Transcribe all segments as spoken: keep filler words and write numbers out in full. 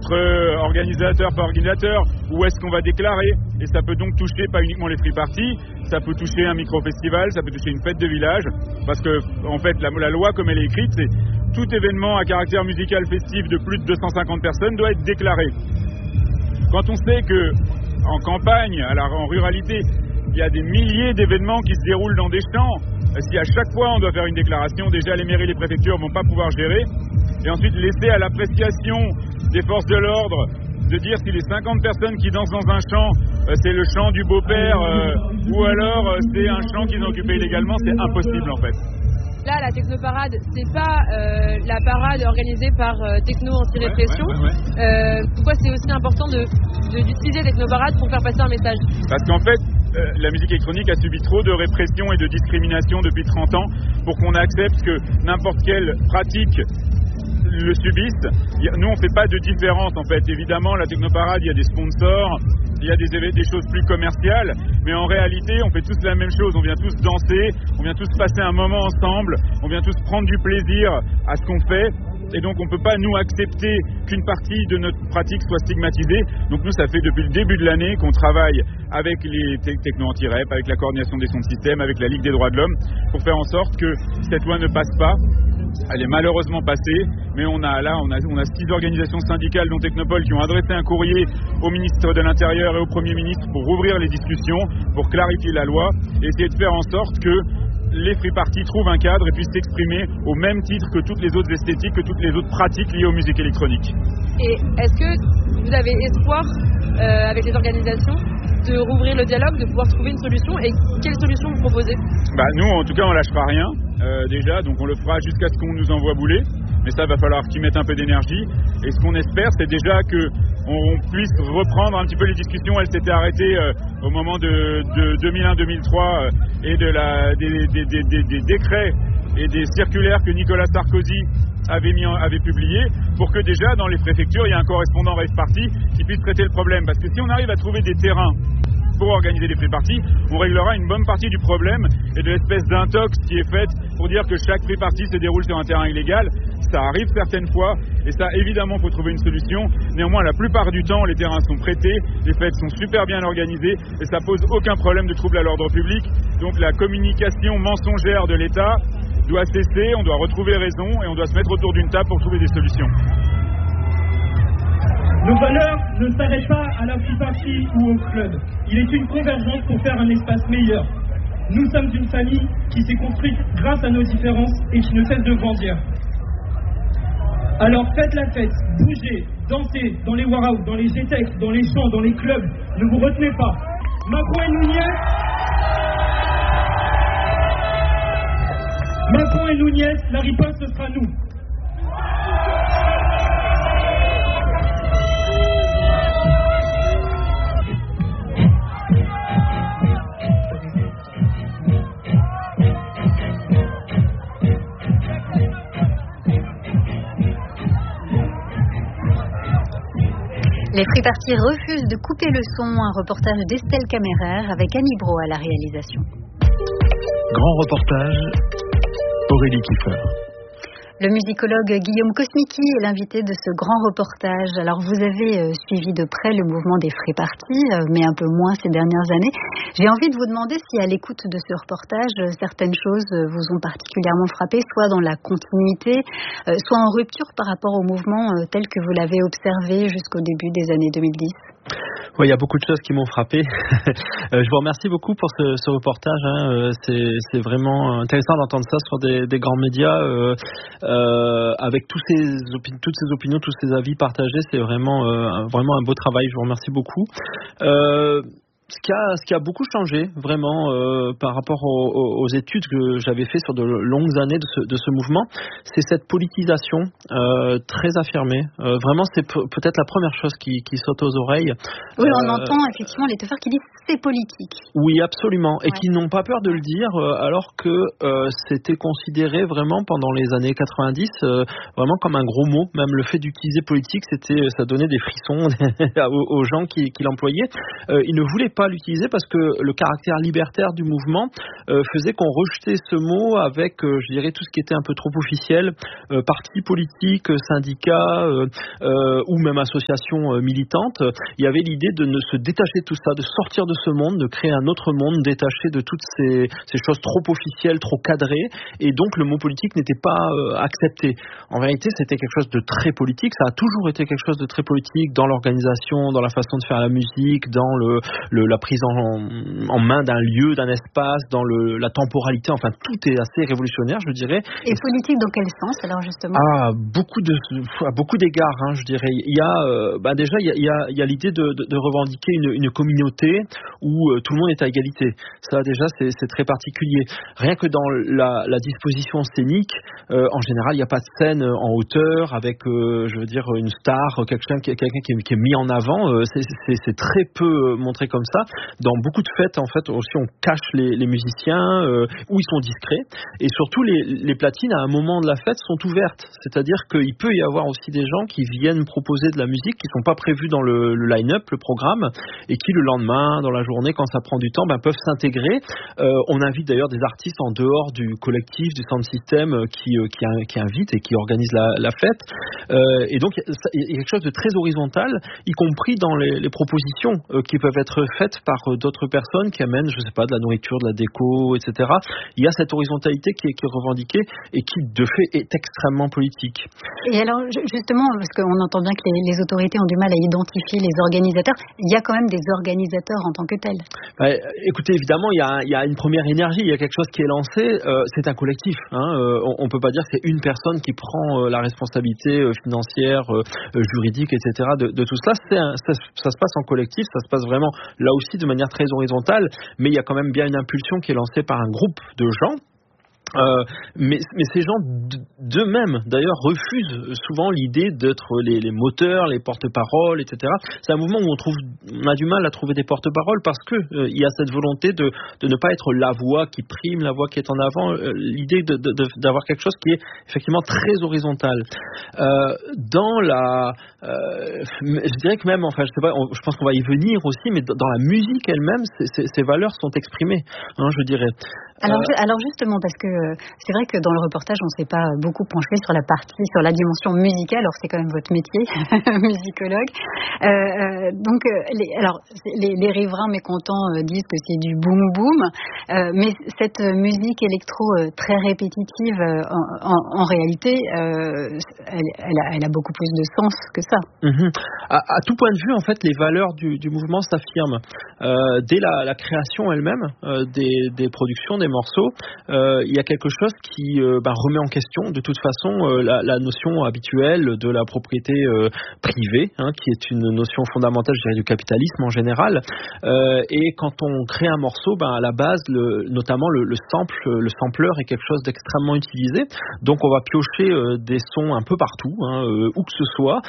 entre euh, organisateurs par organisateurs, où est-ce qu'on va déclarer, et ça peut donc toucher pas uniquement les free parties, ça peut toucher un micro-festival, ça peut toucher une fête de village, parce que en fait la, la loi comme elle est écrite, c'est tout événement à caractère musical festif de plus de deux cent cinquante personnes doit être déclaré. Quand on sait que en campagne, alors en ruralité, il y a des milliers d'événements qui se déroulent dans des champs, si à chaque fois on doit faire une déclaration, déjà les mairies et les préfectures ne vont pas pouvoir gérer, et ensuite laisser à l'appréciation des forces de l'ordre de dire si les cinquante personnes qui dansent dans un champ, euh, c'est le champ du beau-père euh, ou alors euh, c'est un champ qu'ils ont occupé illégalement, c'est impossible en fait. Là, la technoparade, c'est pas euh, la parade organisée par euh, Techno Anti-Répression. Ouais, ouais, ouais, ouais. euh, pourquoi c'est aussi important de, de, d'utiliser Technoparade pour faire passer un message? Parce qu'en fait, euh, la musique électronique a subi trop de répression et de discrimination depuis trente ans pour qu'on accepte que n'importe quelle pratique le subissent. Nous, on ne fait pas de différence en fait. Évidemment, la technoparade, il y a des sponsors, il y a des, des choses plus commerciales, mais en réalité, on fait tous la même chose. On vient tous danser, on vient tous passer un moment ensemble, on vient tous prendre du plaisir à ce qu'on fait. Et donc, on ne peut pas, nous, accepter qu'une partie de notre pratique soit stigmatisée. Donc, nous, ça fait depuis le début de l'année qu'on travaille avec les techno anti-rep, avec la coordination des sons de système, avec la Ligue des droits de l'homme, pour faire en sorte que cette loi ne passe pas. Elle est malheureusement passée, mais on a là, on a, on a six organisations syndicales, dont Technopole, qui ont adressé un courrier au ministre de l'Intérieur et au Premier ministre pour rouvrir les discussions, pour clarifier la loi et essayer de faire en sorte que les free parties trouvent un cadre et puissent s'exprimer au même titre que toutes les autres esthétiques, que toutes les autres pratiques liées aux musiques électroniques. Et est-ce que vous avez espoir, euh, avec les organisations, de rouvrir le dialogue, de pouvoir trouver une solution? Et quelle solution vous proposez? Bah nous, en tout cas, on lâchera rien. Euh, déjà, donc on le fera jusqu'à ce qu'on nous envoie bouler, mais ça va falloir qu'ils mettent un peu d'énergie, et ce qu'on espère c'est déjà qu'on on puisse reprendre un petit peu les discussions. Elles s'étaient arrêtées euh, au moment de, de deux mille un deux mille trois euh, et de la, des, des, des, des, des décrets et des circulaires que Nicolas Sarkozy avait, mis en, avait publié, pour que déjà dans les préfectures il y ait un correspondant rave party qui puisse traiter le problème, parce que si on arrive à trouver des terrains pour organiser des free parties, on réglera une bonne partie du problème et de l'espèce d'intox qui est faite pour dire que chaque free party se déroule sur un terrain illégal. Ça arrive certaines fois et ça, évidemment, il faut trouver une solution. Néanmoins, la plupart du temps, les terrains sont prêtés, les fêtes sont super bien organisées et ça pose aucun problème de trouble à l'ordre public. Donc la communication mensongère de l'État doit cesser, on doit retrouver raison et on doit se mettre autour d'une table pour trouver des solutions. Nos valeurs ne s'arrêtent pas à la free party ou au club. Il est une convergence pour faire un espace meilleur. Nous sommes une famille qui s'est construite grâce à nos différences et qui ne cesse de grandir. Alors faites la fête, bougez, dansez dans les warhouse, dans les G T E C, dans les champs, dans les clubs. Ne vous retenez pas. Macron et Núñez. Macron et Núñez, la riposte ce sera nous. Les free parties refusent de couper le son. Un reportage d'Estelle Caméraire avec Annie Bro à la réalisation. Grand reportage, Aurélie Kiefer. Le musicologue Guillaume Kosmicki est l'invité de ce grand reportage. Alors vous avez euh, suivi de près le mouvement des free parties, euh, mais un peu moins ces dernières années. J'ai envie de vous demander si à l'écoute de ce reportage, euh, certaines choses euh, vous ont particulièrement frappé, soit dans la continuité, euh, soit en rupture par rapport au mouvement euh, tel que vous l'avez observé jusqu'au début des années deux mille dix. Oui, il y a beaucoup de choses qui m'ont frappé. euh, je vous remercie beaucoup pour ce, ce reportage. Hein. Euh, c'est, c'est vraiment intéressant d'entendre ça sur des, des grands médias, euh, euh, avec tous ces opi- toutes ces opinions, tous ces avis partagés. C'est vraiment, euh, vraiment un beau travail. Je vous remercie beaucoup. Euh, Ce qui, a, ce qui a beaucoup changé vraiment euh, par rapport aux, aux études que j'avais fait sur de longues années de ce, de ce mouvement, c'est cette politisation euh, très affirmée. Euh, vraiment, c'est p- peut-être la première chose qui, qui saute aux oreilles. Oui, on euh, entend effectivement les teufeurs qui disent c'est politique. Oui, absolument, et ouais. qui n'ont pas peur de le dire, euh, alors que euh, c'était considéré vraiment pendant les années quatre-vingt-dix, euh, vraiment comme un gros mot. Même le fait d'utiliser politique, c'était, ça donnait des frissons aux, aux gens qui, qui l'employaient. Euh, ils ne voulaient pas l'utiliser parce que le caractère libertaire du mouvement euh, faisait qu'on rejetait ce mot avec, euh, je dirais, tout ce qui était un peu trop officiel, euh, partis politiques, syndicats euh, euh, ou même associations euh, militantes. Il y avait l'idée de ne se détacher de tout ça, de sortir de ce monde, de créer un autre monde détaché de toutes ces, ces choses trop officielles, trop cadrées, et donc le mot politique n'était pas euh, accepté. En vérité, c'était quelque chose de très politique, ça a toujours été quelque chose de très politique dans l'organisation, dans la façon de faire la musique, dans le, le, la prise en, en main d'un lieu, d'un espace, dans le, la temporalité, enfin tout est assez révolutionnaire, je dirais. Et, et politique dans quel sens alors justement? Ah, beaucoup de, à beaucoup d'égards, hein, je dirais. Il y a, euh, bah déjà, il y a, il y a, il y a l'idée de, de, de revendiquer une, une communauté où euh, tout le monde est à égalité. Ça, déjà, c'est, c'est très particulier. Rien que dans la, la disposition scénique, euh, en général, il n'y a pas de scène en hauteur avec, euh, je veux dire, une star, quelqu'un, quelqu'un qui, est, qui est mis en avant. Euh, c'est, c'est, c'est très peu montré comme ça. Dans beaucoup de fêtes, en fait, aussi, on cache les, les musiciens euh, où ils sont discrets. Et surtout, les, les platines, à un moment de la fête, sont ouvertes. C'est-à-dire qu'il peut y avoir aussi des gens qui viennent proposer de la musique qui ne sont pas prévus dans le, le line-up, le programme, et qui, le lendemain, dans la journée, quand ça prend du temps, ben, peuvent s'intégrer. Euh, on invite d'ailleurs des artistes en dehors du collectif, du sound system euh, qui, euh, qui, qui invitent et qui organisent la, la fête. Euh, et donc, il y a quelque chose de très horizontal, y compris dans les, les propositions euh, qui peuvent être faites par euh, d'autres personnes qui amènent, je ne sais pas, de la nourriture, de la déco, et cetera. Il y a cette horizontalité qui est, qui est revendiquée et qui, de fait, est extrêmement politique. Et alors, justement, parce qu'on entend bien que les, les autorités ont du mal à identifier les organisateurs, il y a quand même des organisateurs en tant que tels. Bah, écoutez, évidemment, il y, a, il y a une première énergie, il y a quelque chose qui est lancé, euh, c'est un collectif. Hein, euh, on ne peut pas dire que c'est une personne qui prend euh, la responsabilité euh, financière, euh, juridique, et cetera de, de tout cela. C'est un, ça, ça se passe en collectif, ça se passe vraiment là aussi de manière très horizontale, mais il y a quand même bien une impulsion qui est lancée par un groupe de gens. Euh, mais, mais ces gens d'eux-mêmes d'ailleurs refusent souvent l'idée d'être les, les moteurs, les porte-paroles, et cetera. C'est un mouvement où on trouve, on a du mal à trouver des porte-paroles parce que euh, il y a cette volonté de, de ne pas être la voix qui prime, la voix qui est en avant. Euh, l'idée de, de, de, d'avoir quelque chose qui est effectivement très horizontal. Euh, dans la, euh, je dirais que même, enfin, je sais pas, on, je pense qu'on va y venir aussi, mais dans la musique elle-même, ces, ces, ces valeurs sont exprimées, hein, je dirais. Alors, euh, alors justement, parce que c'est vrai que dans le reportage, on ne s'est pas beaucoup penché sur la partie, sur la dimension musicale. Alors c'est quand même votre métier, musicologue. Euh, donc, les, alors les, les riverains mécontents disent que c'est du boom boom, euh, mais cette musique électro très répétitive, en, en, en réalité, euh, elle, elle, a, elle a beaucoup plus de sens que ça. Mm-hmm. À, à tout point de vue, en fait, les valeurs du, du mouvement s'affirment euh, dès la, la création elle-même euh, des, des productions, des morceaux. Euh, il y a quelque chose qui euh, bah, remet en question de toute façon euh, la, la notion habituelle de la propriété euh, privée, hein, qui est une notion fondamentale, je dirais, du capitalisme en général. Euh, et quand on crée un morceau, bah, à la base, le, notamment le, le sample, le sampler est quelque chose d'extrêmement utilisé. Donc on va piocher euh, des sons un peu partout, hein, euh, où que ce soit,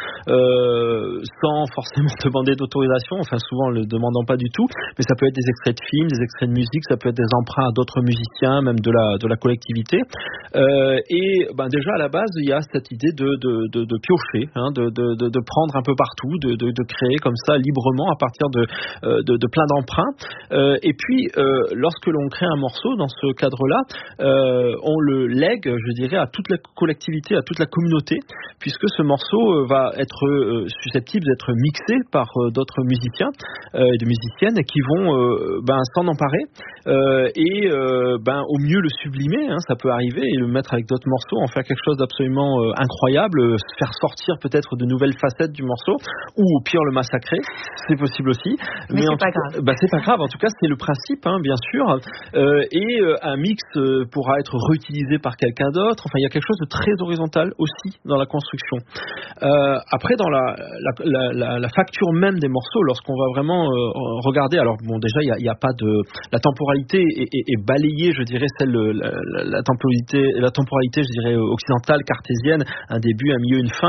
euh, sans forcément demander d'autorisation, enfin souvent ne le demandant pas du tout, mais ça peut être des extraits de films, des extraits de musique, ça peut être des emprunts à d'autres musiciens, même de la, de la collectivité. Euh, et ben déjà à la base, il y a cette idée de, de, de, de piocher, hein, de, de, de prendre un peu partout, de, de, de créer comme ça librement à partir de, de, de plein d'emprunts. Euh, et puis, euh, lorsque l'on crée un morceau dans ce cadre-là, euh, on le lègue, je dirais, à toute la collectivité, à toute la communauté, puisque ce morceau va être euh, susceptible d'être mixé par euh, d'autres musiciens et euh, de musiciennes qui vont euh, ben, s'en emparer euh, et euh, ben, au mieux le sublimer, hein, ça peut arriver, et le mettre avec d'autres morceaux, en faire quelque chose d'absolument euh, incroyable, faire sortir peut-être de nouvelles facettes du morceau, ou au pire le massacrer, c'est possible aussi. Mais, mais c'est en pas tout, grave. Bah, c'est pas grave, en tout cas c'est le principe, hein, bien sûr, euh, et euh, un mix euh, pourra être réutilisé par quelqu'un d'autre, enfin il y a quelque chose de très horizontal aussi dans la construction. Euh, après dans la, la, la, la, la facture même des morceaux, lorsqu'on va vraiment euh, regarder, alors bon déjà il n'y a, a pas de... La temporalité est, est, est balayée, je dirais, celle, la, la, la, temporalité, la temporalité, je dirais, occidentale, cartésienne, un début, un milieu, une fin.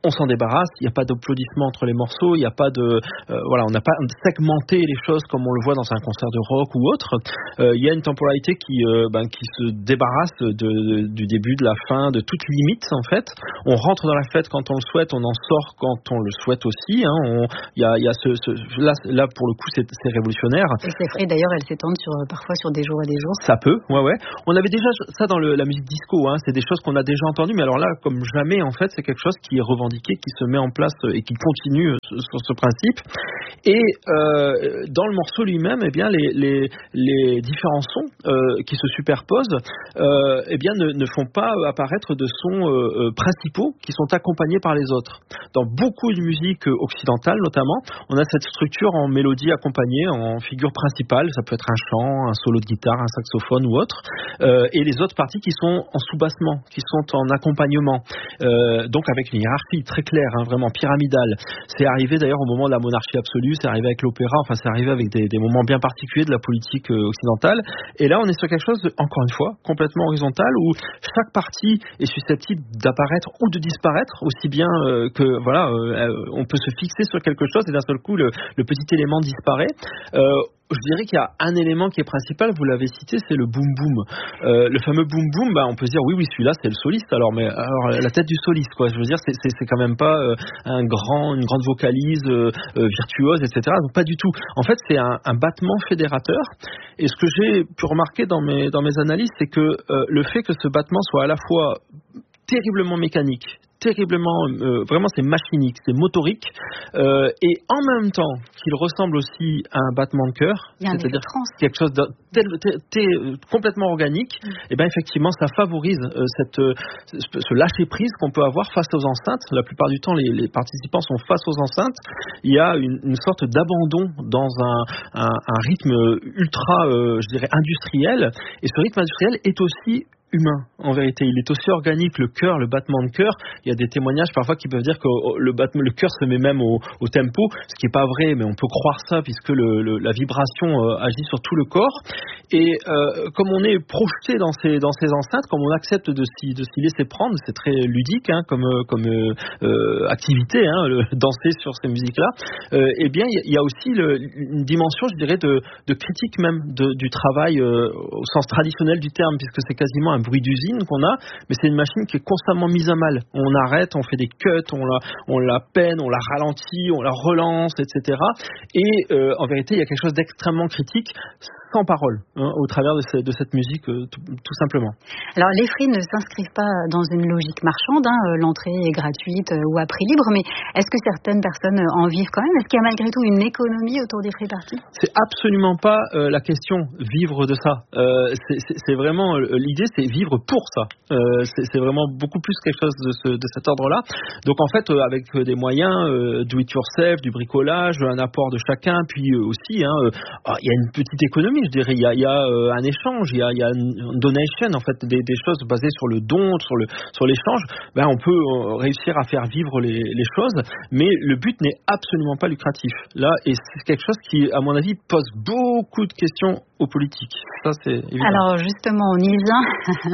on s'en débarrasse, il n'y a pas d'applaudissements entre les morceaux, il n'y a pas de... Euh, voilà, on n'a pas segmenté les choses comme on le voit dans un concert de rock ou autre. Euh, il y a une temporalité qui, euh, ben, qui se débarrasse de, de, du début, de la fin, de toute limite en fait. On rentre dans la fête quand on le souhaite, on en sort quand on le souhaite aussi. Hein. On, il y a, il y a ce, ce, là, là, pour le coup, c'est, c'est révolutionnaire. Et ces frais, d'ailleurs, elles s'étendent sur, parfois sur des jours et des jours. Ça peut, ouais, ouais. On avait déjà ça dans le, la musique disco, hein. C'est des choses qu'on a déjà entendues, mais alors là, comme jamais, en fait, c'est quelque chose qui est revendiqué, qui se met en place et qui continue sur ce principe. Et euh, dans le morceau lui-même, eh bien, les, les, les différents sons euh, qui se superposent, euh, eh bien, ne, ne font pas apparaître de sons euh, principaux qui sont accompagnés par les autres. Dans beaucoup de musique occidentale, notamment, on a cette structure en mélodie accompagnée, en figure principale. Ça peut être un chant, un solo de guitare, un saxophone ou autre. Euh, et les autres parties qui sont en soubassement, qui sont en accompagnement. Euh, donc avec une hiérarchie très claire, hein, vraiment pyramidale. C'est arrivé d'ailleurs au moment de la monarchie absolue, c'est arrivé avec l'opéra, enfin c'est arrivé avec des, des moments bien particuliers de la politique euh, occidentale. Et là on est sur quelque chose, de, encore une fois, complètement horizontal, où chaque partie est susceptible d'apparaître ou de disparaître, aussi bien euh, que voilà, euh, on peut se fixer sur quelque chose et d'un seul coup le, le petit élément disparaît. Euh, Je dirais qu'il y a un élément qui est principal, vous l'avez cité, c'est le boom boom. Euh, le fameux boom boom, bah, on peut se dire oui, oui, celui-là c'est le soliste. Alors, mais alors la tête du soliste, quoi. Je veux dire, c'est, c'est, c'est quand même pas euh, un grand, une grande vocalise euh, euh, virtuose, et cetera. Donc pas du tout. En fait, c'est un, un battement fédérateur. Et ce que j'ai pu remarquer dans mes dans mes analyses, c'est que euh, le fait que ce battement soit à la fois terriblement mécanique, terriblement, euh, vraiment c'est machinique, c'est motorique, euh, et en même temps qu'il ressemble aussi à un battement de cœur, c'est-à-dire quelque chose de tel, tel, tel, complètement organique, mm. et bien effectivement ça favorise euh, cette, euh, ce lâcher prise qu'on peut avoir face aux enceintes. La plupart du temps les, les participants sont face aux enceintes. Il y a une, une sorte d'abandon dans un, un, un rythme ultra, euh, je dirais industriel, et ce rythme industriel est aussi humain, en vérité. Il est aussi organique, le cœur, le battement de cœur. Il y a des témoignages parfois qui peuvent dire que le battement, le cœur se met même au, au tempo, ce qui n'est pas vrai, mais on peut croire ça puisque le, le, la vibration euh, agit sur tout le corps. Et euh, comme on est projeté dans ces, dans ces enceintes, comme on accepte de s'y, de s'y laisser prendre, c'est très ludique hein, comme, comme euh, activité, hein, le, danser sur ces musiques-là, euh, eh bien il y, y a aussi le, une dimension, je dirais, de, de critique même de, du travail euh, au sens traditionnel du terme, puisque c'est quasiment un bruit d'usine qu'on a, mais c'est une machine qui est constamment mise à mal. On arrête, on fait des cuts, on la, on la peine, on la ralentit, on la relance, et cetera. Et euh, en vérité, il y a quelque chose d'extrêmement critique, sans parole, hein, au travers de, ce, de cette musique, euh, tout, tout simplement. Alors, les frais ne s'inscrivent pas dans une logique marchande, hein, l'entrée est gratuite euh, ou à prix libre, mais est-ce que certaines personnes en vivent quand même? Est-ce qu'il y a malgré tout une économie autour des free parties? C'est absolument pas euh, la question, vivre de ça. Euh, c'est, c'est, c'est vraiment, euh, l'idée, c'est vivre pour ça. Euh, c'est, c'est vraiment beaucoup plus quelque chose de, ce, de cet ordre-là. Donc en fait, euh, avec euh, des moyens, euh, do it yourself, du bricolage, un apport de chacun, puis euh, aussi, il hein, euh, oh, y a une petite économie, je dirais. Il y a, y a euh, un échange, il y a, y a une donation, en fait, des, des choses basées sur le don, sur le sur l'échange. Ben on peut euh, réussir à faire vivre les, les choses, mais le but n'est absolument pas lucratif. Là, et c'est quelque chose qui, à mon avis, pose beaucoup de questions aux politiques. Ça, c'est évident. Alors justement, on y vient.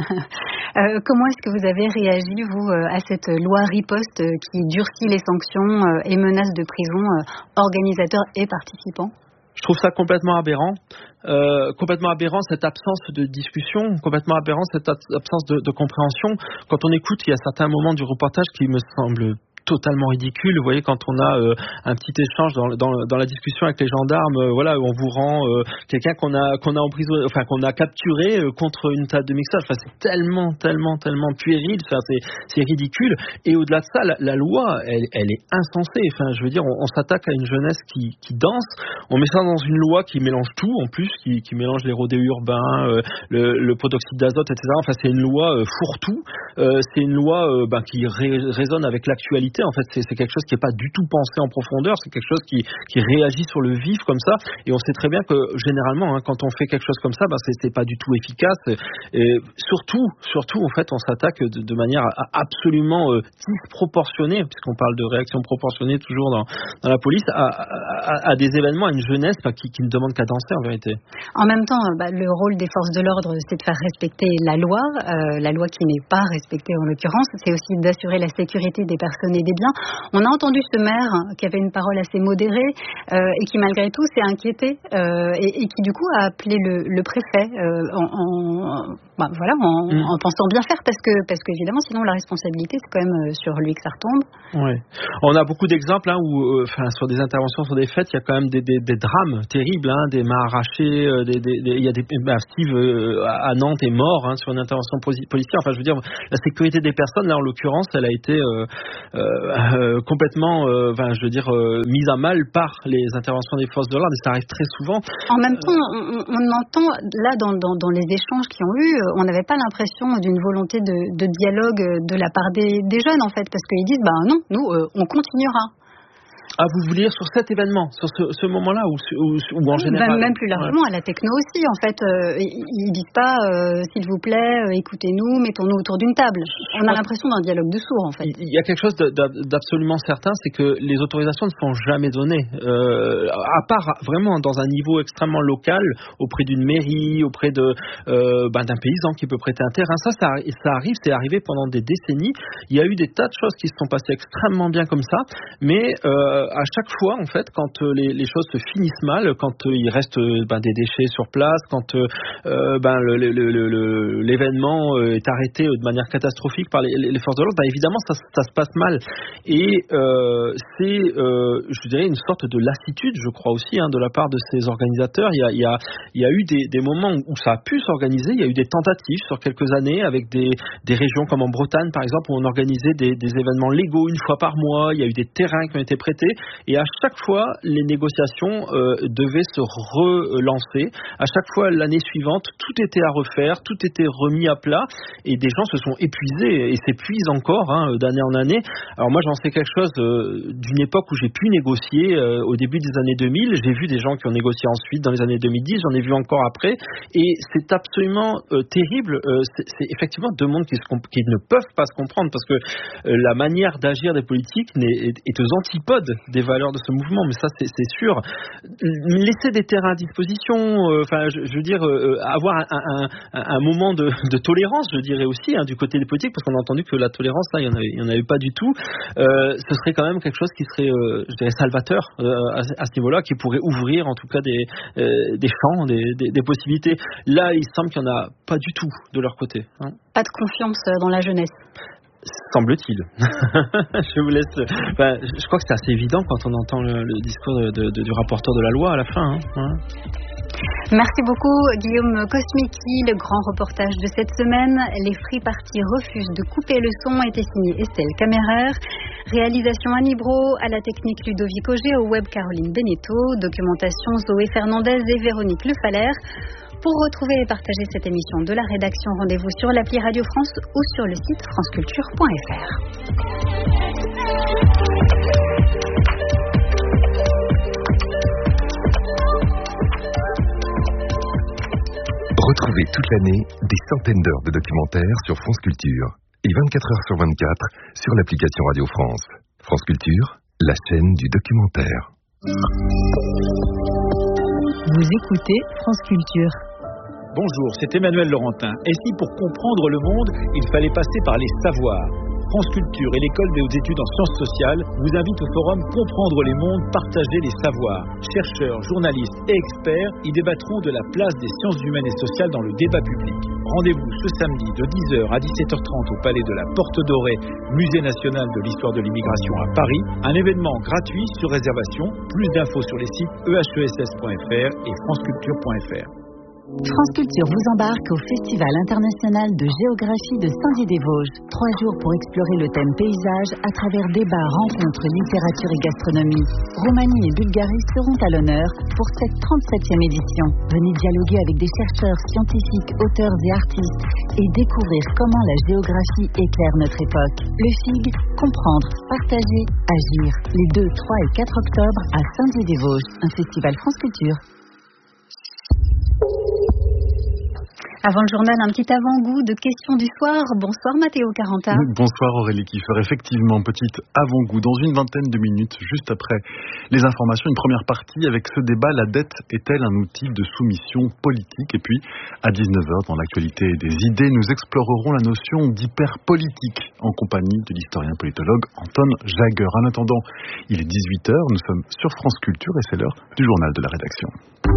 euh, comment est-ce que vous avez réagi, vous, euh, à cette loi riposte euh, qui durcit les sanctions euh, et menace de prison euh, organisateurs et participants? Je trouve ça complètement aberrant, euh, complètement aberrant cette absence de discussion, complètement aberrant cette absence de, de compréhension. Quand on écoute, il y a certains moments du reportage qui me semblent totalement ridicule. Vous voyez, quand on a euh, un petit échange dans, dans, dans la discussion avec les gendarmes, euh, voilà, où on vous rend euh, quelqu'un qu'on a qu'on a emprisonné, enfin qu'on a capturé euh, contre une table de mixage. Enfin, c'est tellement, tellement, tellement puéril. Enfin, c'est, c'est ridicule. Et au-delà de ça, la, la loi, elle, elle est insensée. Enfin, je veux dire, on, on s'attaque à une jeunesse qui, qui danse. On met ça dans une loi qui mélange tout, en plus, qui, qui mélange les rodéos urbains, euh, le, le protoxyde d'azote, et cetera. Enfin, c'est une loi euh, fourre-tout. Euh, c'est une loi euh, ben, qui ré, résonne avec l'actualité. En fait, c'est, c'est quelque chose qui n'est pas du tout pensé en profondeur, c'est quelque chose qui, qui réagit sur le vif comme ça, et on sait très bien que généralement, hein, quand on fait quelque chose comme ça, ben, c'est, c'est pas du tout efficace, et surtout, surtout, en fait, on s'attaque de, de manière absolument euh, disproportionnée, puisqu'on parle de réaction proportionnée toujours dans, dans la police, à, à, à des événements, à une jeunesse ben, qui, qui ne demande qu'à danser en vérité. En même temps, bah, le rôle des forces de l'ordre, c'est de faire respecter la loi, euh, la loi qui n'est pas respectée en l'occurrence, c'est aussi d'assurer la sécurité des personnes et des biens. On a entendu ce maire qui avait une parole assez modérée euh, et qui malgré tout s'est inquiété euh, et, et qui du coup a appelé le, le préfet euh, en, en, bah, voilà, en, mmh. en pensant bien faire parce que parce qu'évidemment sinon la responsabilité c'est quand même sur lui que ça retombe. Ouais. On a beaucoup d'exemples hein, où, enfin, euh, sur des interventions, sur des fêtes, il y a quand même des, des, des drames terribles, hein, des mains arrachées, euh, des, des, des, il y a des, bah, Steve euh, à Nantes est mort hein, sur une intervention policière. Enfin, je veux dire, la sécurité des personnes, là en l'occurrence, elle a été euh, euh, complètement, euh, enfin, je veux dire, euh, mise à mal par les interventions des forces de l'ordre. Et ça arrive très souvent. En même temps, on, on entend là dans, dans, dans les échanges qui ont eu, on n'avait pas l'impression d'une volonté de, de dialogue de la part des, des jeunes en fait, parce qu'ils disent, ben non, nous, euh, on continuera. Ah, vous voulez dire sur cet événement, sur ce, ce moment-là, ou, ou, ou en général Même, même plus largement, ouais. À la techno aussi, en fait. Euh, ils disent pas, euh, s'il vous plaît, euh, écoutez-nous, mettons-nous autour d'une table. On a l'impression d'un dialogue de sourds, en fait. Il y a quelque chose d'absolument certain, c'est que les autorisations ne sont jamais données. Euh, à part vraiment dans un niveau extrêmement local, auprès d'une mairie, auprès de euh, ben, d'un paysan qui peut prêter un terrain. Ça, ça, ça arrive, c'est arrivé pendant des décennies. Il y a eu des tas de choses qui se sont passées extrêmement bien comme ça, mais... Euh, à chaque fois, en fait, quand euh, les, les choses se finissent mal, quand euh, il reste euh, ben, des déchets sur place, quand euh, ben, le, le, le, le, l'événement euh, est arrêté de manière catastrophique par les, les forces de l'ordre, ben, évidemment, ça, ça se passe mal. Et euh, c'est, euh, je dirais, une sorte de lassitude, je crois aussi, hein, de la part de ces organisateurs. Il y a, il y a, il y a eu des, des moments où ça a pu s'organiser. Il y a eu des tentatives sur quelques années avec des, des régions comme en Bretagne, par exemple, où on organisait des, des événements légaux une fois par mois. Il y a eu des terrains qui ont été prêtés. Et à chaque fois, les négociations euh, devaient se relancer. À chaque fois, l'année suivante, tout était à refaire, tout était remis à plat, et des gens se sont épuisés et s'épuisent encore hein, d'année en année. Alors moi, j'en sais quelque chose euh, d'une époque où j'ai pu négocier euh, au début des années deux mille. J'ai vu des gens qui ont négocié ensuite dans les années deux mille dix. J'en ai vu encore après. Et c'est absolument euh, terrible. Euh, c'est, c'est effectivement deux mondes qui, se comp- qui ne peuvent pas se comprendre parce que euh, la manière d'agir des politiques est, est aux antipodes des valeurs de ce mouvement, mais ça c'est, c'est sûr. Laisser des terrains à disposition, enfin euh, je, je veux dire euh, avoir un, un, un, un moment de, de tolérance, je dirais aussi hein, du côté des politiques, parce qu'on a entendu que la tolérance là, il y en avait, il y en avait pas du tout. Euh, ce serait quand même quelque chose qui serait, euh, je dirais, salvateur euh, à, à ce niveau-là, qui pourrait ouvrir en tout cas des euh, des champs, des, des, des possibilités. Là, il semble qu'il y en a pas du tout de leur côté. Hein. Pas de confiance dans la jeunesse. Semble-t-il. je vous laisse. Enfin, je crois que c'est assez évident quand on entend le, le discours de, de, de, du rapporteur de la loi à la fin. Hein. Ouais. Merci beaucoup Guillaume Kosmicki. Le grand reportage de cette semaine, les Free Party refusent de couper le son, était signé Estelle Caméraire. Réalisation Annie Bro, à la technique Ludovic Auger, au web Caroline Beneteau, documentation Zoé Fernandez et Véronique Lefalaire. Pour retrouver et partager cette émission de la rédaction, rendez-vous sur l'appli Radio France ou sur le site franceculture point f r. Retrouvez toute l'année des centaines d'heures de documentaires sur France Culture et vingt-quatre heures sur vingt-quatre sur l'application Radio France. France Culture, la chaîne du documentaire. Vous écoutez France Culture. Bonjour, c'est Emmanuel Laurentin. Et si pour comprendre le monde, il fallait passer par les savoirs ? France Culture et l'École des hautes études en sciences sociales vous invitent au forum Comprendre les mondes, partager les savoirs. Chercheurs, journalistes et experts y débattront de la place des sciences humaines et sociales dans le débat public. Rendez-vous ce samedi de dix heures à dix-sept heures trente au Palais de la Porte Dorée, Musée national de l'histoire de l'immigration à Paris. Un événement gratuit sur réservation. Plus d'infos sur les sites e h e s s point f r et franceculture point f r. France Culture vous embarque au Festival international de géographie de Saint-Dié-des-Vosges. Trois jours pour explorer le thème paysage à travers débats, rencontres, littérature et gastronomie. Roumanie et Bulgarie seront à l'honneur pour cette trente-septième édition. Venez dialoguer avec des chercheurs, scientifiques, auteurs et artistes et découvrir comment la géographie éclaire notre époque. Le F I G, comprendre, partager, agir. Les deux, trois et quatre octobre à Saint-Dié-des-Vosges. Un festival France Culture. Avant le journal, un petit avant-goût de questions du soir. Bonsoir Matteo Caranta. Bonsoir Aurélie Kiefer. Effectivement, petit avant-goût dans une vingtaine de minutes, juste après les informations. Une première partie avec ce débat, la dette est-elle un outil de soumission politique? Et puis, à dix-neuf heures, dans l'actualité des idées, nous explorerons la notion d'hyperpolitique en compagnie de l'historien politologue Anton Jagger. En attendant, il est dix-huit heures, nous sommes sur France Culture et c'est l'heure du journal de la rédaction.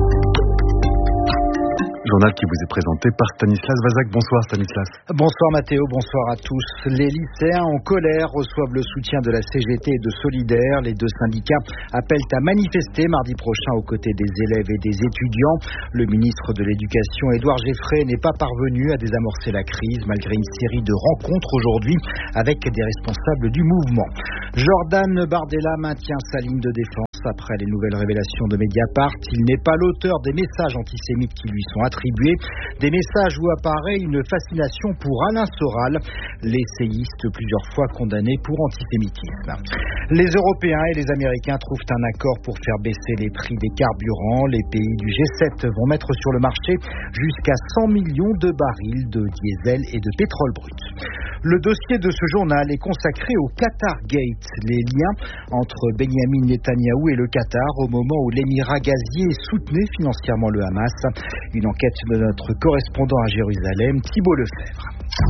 Journal qui vous est présenté par Stanislas Vazak. Bonsoir Stanislas. Bonsoir Mathéo, bonsoir à tous. Les lycéens en colère reçoivent le soutien de la C G T et de Solidaire. Les deux syndicats appellent à manifester mardi prochain aux côtés des élèves et des étudiants. Le ministre de l'Éducation, Édouard Geoffrey, n'est pas parvenu à désamorcer la crise malgré une série de rencontres aujourd'hui avec des responsables du mouvement. Jordan Bardella maintient sa ligne de défense après les nouvelles révélations de Mediapart. Il n'est pas l'auteur des messages antisémites qui lui sont attribués, des messages où apparaît une fascination pour Alain Soral, l'essayiste plusieurs fois condamné pour antisémitisme. Les Européens et les Américains trouvent un accord pour faire baisser les prix des carburants. Les pays du G sept vont mettre sur le marché jusqu'à cent millions de barils de diesel et de pétrole brut. Le dossier de ce journal est consacré au Qatar Gate, les liens entre Benyamin Netanyahou et le Qatar au moment où l'émirat gazier soutenait financièrement le Hamas. Une enquête de notre correspondant à Jérusalem, Thibault Lefebvre.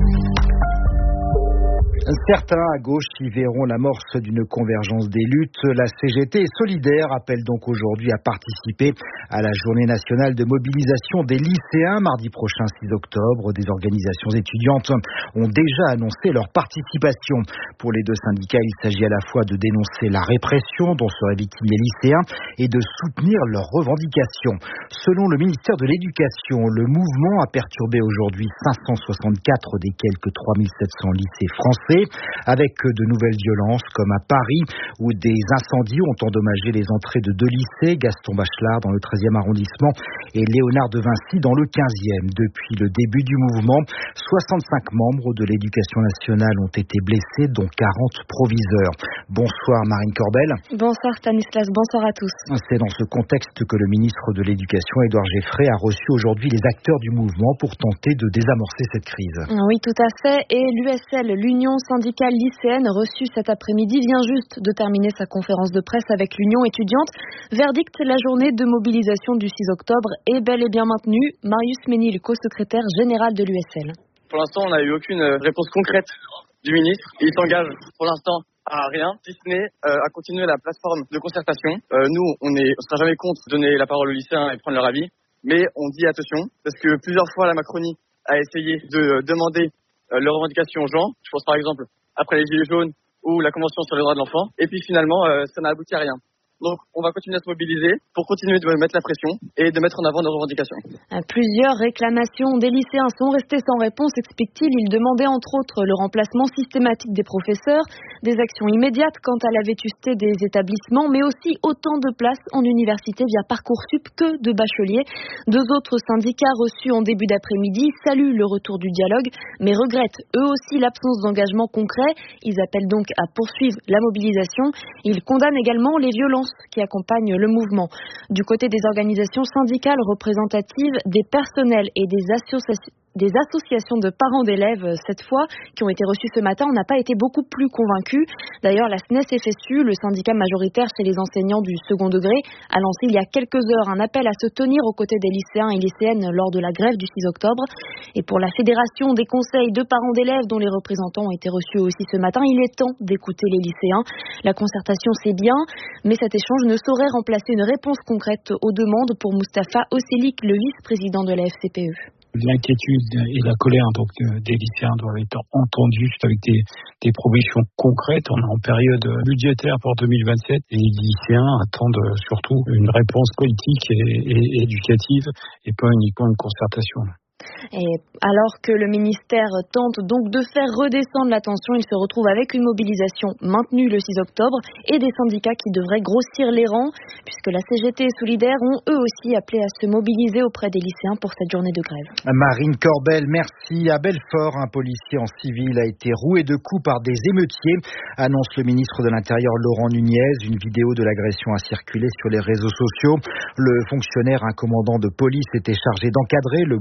Certains à gauche y verront l'amorce d'une convergence des luttes. La C G T et Solidaire appellent donc aujourd'hui à participer à la journée nationale de mobilisation des lycéens mardi prochain six octobre. Des organisations étudiantes ont déjà annoncé leur participation. Pour les deux syndicats, il s'agit à la fois de dénoncer la répression dont seraient victimes les lycéens et de soutenir leurs revendications. Selon le ministère de l'Éducation, le mouvement a perturbé aujourd'hui cinq cent soixante-quatre des quelques trois mille sept cents lycées français, avec de nouvelles violences comme à Paris où des incendies ont endommagé les entrées de deux lycées, Gaston Bachelard dans le treizième arrondissement et Léonard de Vinci dans le quinzième. Depuis le début du mouvement, soixante-cinq membres de l'Éducation nationale ont été blessés, dont quarante proviseurs. Bonsoir Marine Corbel. Bonsoir Stanislas, bonsoir à tous. C'est dans ce contexte que le ministre de l'Éducation, Édouard Geoffrey, a reçu aujourd'hui les acteurs du mouvement pour tenter de désamorcer cette crise. Oui, tout à fait. Et l'U S L, l'Union syndicale lycéenne, reçue cet après-midi, vient juste de terminer sa conférence de presse avec l'Union étudiante. Verdict, la journée de mobilisation du six octobre est bel et bien maintenue. Marius Ménil, co-secrétaire général de l'U S L. Pour l'instant, on n'a eu aucune réponse concrète du ministre. Il s'engage pour l'instant à rien, si ce n'est euh, à continuer la plateforme de concertation. Euh, nous, on ne sera jamais contre donner la parole aux lycéens et prendre leur avis, mais on dit attention, parce que plusieurs fois la Macronie a essayé de demander euh, leurs revendications aux gens. Je pense par exemple après les Gilets jaunes ou la Convention sur les droits de l'enfant, et puis finalement, euh, ça n'a abouti à rien. Donc, on va continuer à se mobiliser pour continuer de mettre la pression et de mettre en avant nos revendications. Plusieurs réclamations des lycéens sont restées sans réponse, explique-t-il. Ils demandaient entre autres le remplacement systématique des professeurs, des actions immédiates quant à la vétusté des établissements, mais aussi autant de places en université via Parcoursup que de bacheliers. Deux autres syndicats reçus en début d'après-midi saluent le retour du dialogue, mais regrettent eux aussi l'absence d'engagement concret. Ils appellent donc à poursuivre la mobilisation. Ils condamnent également les violences qui accompagnent le mouvement. Du côté des organisations syndicales représentatives, des personnels et des associations Des associations de parents d'élèves, cette fois, qui ont été reçues ce matin, on n'a pas été beaucoup plus convaincus. D'ailleurs, la S N E S F S U, le syndicat majoritaire chez les enseignants du second degré, a lancé il y a quelques heures un appel à se tenir aux côtés des lycéens et lycéennes lors de la grève du six octobre. Et pour la Fédération des conseils de parents d'élèves, dont les représentants ont été reçus aussi ce matin, il est temps d'écouter les lycéens. La concertation, c'est bien, mais cet échange ne saurait remplacer une réponse concrète aux demandes pour Moustapha Osselik, le vice-président de la F C P E. L'inquiétude et la colère donc des lycéens doivent être entendues avec des, des propositions concrètes. On est en période budgétaire pour deux mille vingt-sept et les lycéens attendent surtout une réponse politique et, et éducative et pas uniquement une concertation. Et alors que le ministère tente donc de faire redescendre la tension, il se retrouve avec une mobilisation maintenue le six octobre et des syndicats qui devraient grossir les rangs, puisque la C G T et Solidaire ont eux aussi appelé à se mobiliser auprès des lycéens pour cette journée de grève. Marine Corbel, merci. À Belfort, un policier en civil a été roué de coups par des émeutiers, annonce le ministre de l'Intérieur Laurent Nunez. Une vidéo de l'agression a circulé sur les réseaux sociaux. Le fonctionnaire, un commandant de police, était chargé d'encadrer le mouvement lycéen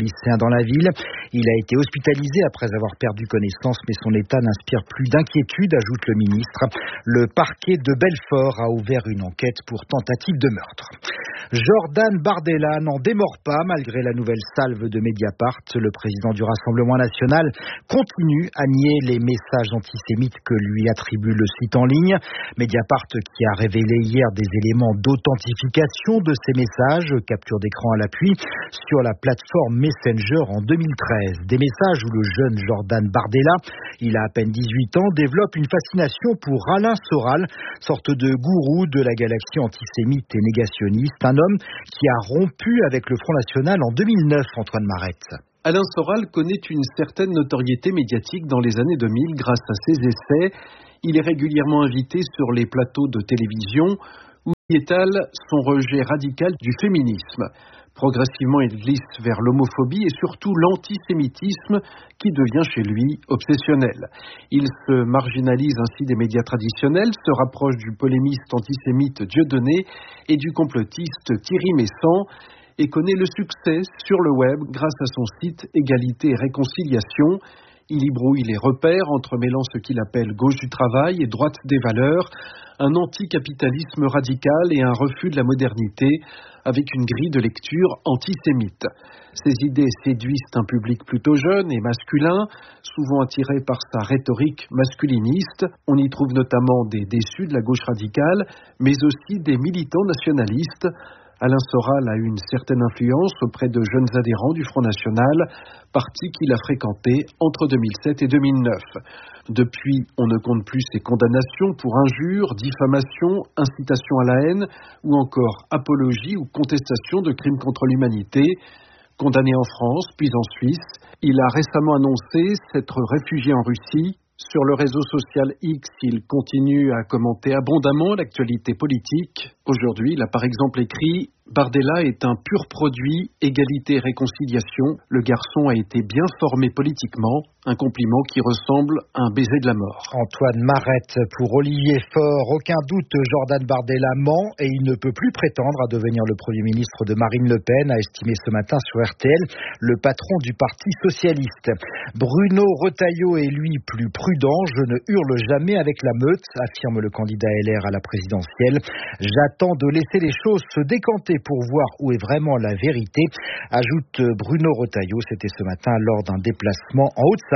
lycéen dans la ville. Il a été hospitalisé après avoir perdu connaissance, mais son état n'inspire plus d'inquiétude, ajoute le ministre. Le parquet de Belfort a ouvert une enquête pour tentative de meurtre. Jordan Bardella n'en démord pas malgré la nouvelle salve de Mediapart. Le président du Rassemblement national continue à nier les messages antisémites que lui attribue le site en ligne. Mediapart qui a révélé hier des éléments d'authentification de ces messages, capture d'écran à l'appui, sur la plateforme Messenger en deux mille treize. Des messages où le jeune Jordan Bardella, il a à peine dix-huit ans, développe une fascination pour Alain Soral, sorte de gourou de la galaxie antisémite et négationniste, un homme qui a rompu avec le Front National en deux mille neuf, Antoine Marette. Alain Soral connaît une certaine notoriété médiatique dans les années deux mille grâce à ses essais. Il est régulièrement invité sur les plateaux de télévision où il étale son rejet radical du féminisme. Progressivement, il glisse vers l'homophobie et surtout l'antisémitisme qui devient chez lui obsessionnel. Il se marginalise ainsi des médias traditionnels, se rapproche du polémiste antisémite Dieudonné et du complotiste Thierry Messant et connaît le succès sur le web grâce à son site Égalité et Réconciliation. Il y brouille les repères, entremêlant ce qu'il appelle gauche du travail et droite des valeurs, un anticapitalisme radical et un refus de la modernité, avec une grille de lecture antisémite. Ces idées séduisent un public plutôt jeune et masculin, souvent attiré par sa rhétorique masculiniste. On y trouve notamment des déçus de la gauche radicale, mais aussi des militants nationalistes. Alain Soral a eu une certaine influence auprès de jeunes adhérents du Front National, parti qu'il a fréquenté entre deux mille sept et deux mille neuf. Depuis, on ne compte plus ses condamnations pour injures, diffamation, incitation à la haine ou encore apologie ou contestation de crimes contre l'humanité. Condamné en France, puis en Suisse, il a récemment annoncé s'être réfugié en Russie. Sur le réseau social X, il continue à commenter abondamment l'actualité politique. Aujourd'hui, il a par exemple écrit « Bardella est un pur produit, égalité et réconciliation. Le garçon a été bien formé politiquement. » Un compliment qui ressemble à un baiser de la mort. Antoine Marette pour Olivier Faure. Aucun doute, Jordan Bardella ment et il ne peut plus prétendre à devenir le Premier ministre de Marine Le Pen, a estimé ce matin sur R T L le patron du Parti socialiste. Bruno Retailleau est lui plus prudent. Je ne hurle jamais avec la meute, affirme le candidat L R à la présidentielle. J'attends de laisser les choses se décanter pour voir où est vraiment la vérité, ajoute Bruno Retailleau. C'était ce matin lors d'un déplacement en Haute-Savoie.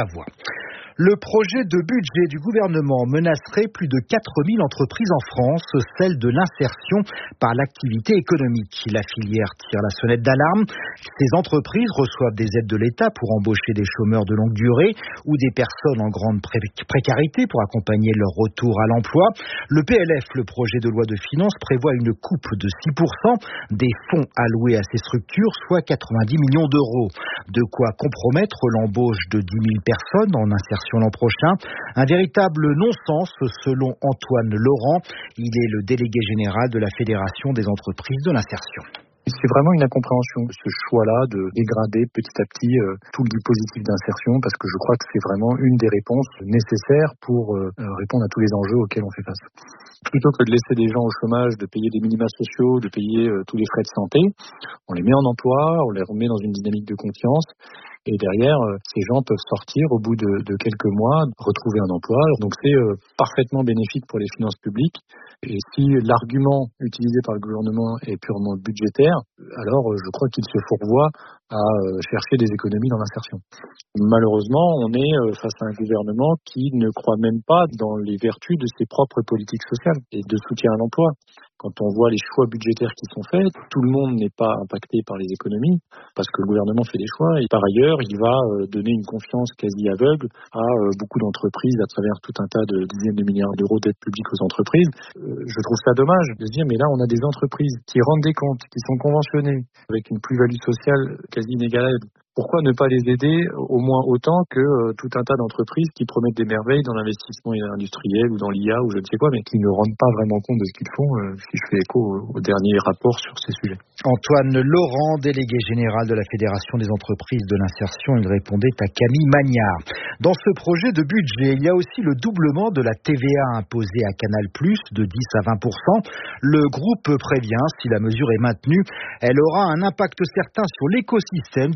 Le projet de budget du gouvernement menacerait plus de quatre mille entreprises en France, celle de l'insertion par l'activité économique. La filière tire la sonnette d'alarme. Ces entreprises reçoivent des aides de l'État pour embaucher des chômeurs de longue durée ou des personnes en grande pré- précarité pour accompagner leur retour à l'emploi. Le P L F, le projet de loi de finances, prévoit une coupe de six pour cent des fonds alloués à ces structures, soit quatre-vingt-dix millions d'euros. De quoi compromettre l'embauche de dix mille personnes en insertion l'an prochain. Un véritable non-sens selon Antoine Laurent. Il est le délégué général de la Fédération des entreprises de l'insertion. C'est vraiment une incompréhension, ce choix-là de dégrader petit à petit euh, tout le dispositif d'insertion, parce que je crois que c'est vraiment une des réponses nécessaires pour euh, répondre à tous les enjeux auxquels on fait face. Plutôt que de laisser des gens au chômage, de payer des minima sociaux, de payer euh, tous les frais de santé, on les met en emploi, on les remet dans une dynamique de confiance. Et derrière, euh, ces gens peuvent sortir au bout de, de quelques mois, retrouver un emploi. Donc c'est euh, parfaitement bénéfique pour les finances publiques. Et si l'argument utilisé par le gouvernement est purement budgétaire, alors euh, je crois qu'il se fourvoie à euh, chercher des économies dans l'insertion. Malheureusement, on est euh, face à un gouvernement qui ne croit même pas dans les vertus de ses propres politiques sociales et de soutien à l'emploi. Quand on voit les choix budgétaires qui sont faits, tout le monde n'est pas impacté par les économies parce que le gouvernement fait des choix. Et par ailleurs, il va donner une confiance quasi aveugle à beaucoup d'entreprises à travers tout un tas de dizaines de milliards d'euros d'aide publique aux entreprises. Je trouve ça dommage de se dire, mais là, on a des entreprises qui rendent des comptes, qui sont conventionnées avec une plus-value sociale quasi inégalable. Pourquoi ne pas les aider au moins autant que euh, tout un tas d'entreprises qui promettent des merveilles dans l'investissement industriel ou dans l'I A ou je ne sais quoi, mais qui ne rendent pas vraiment compte de ce qu'ils font, euh, si je fais écho au, au dernier rapport sur ces sujets. Antoine Laurent, délégué général de la Fédération des entreprises de l'insertion, il répondait à Camille Magnard. Dans ce projet de budget, il y a aussi le doublement de la T V A imposée à Canal plus, de dix à vingt pour cent. Le groupe prévient, si la mesure est maintenue, elle aura un impact certain sur l'écosystème du cinéma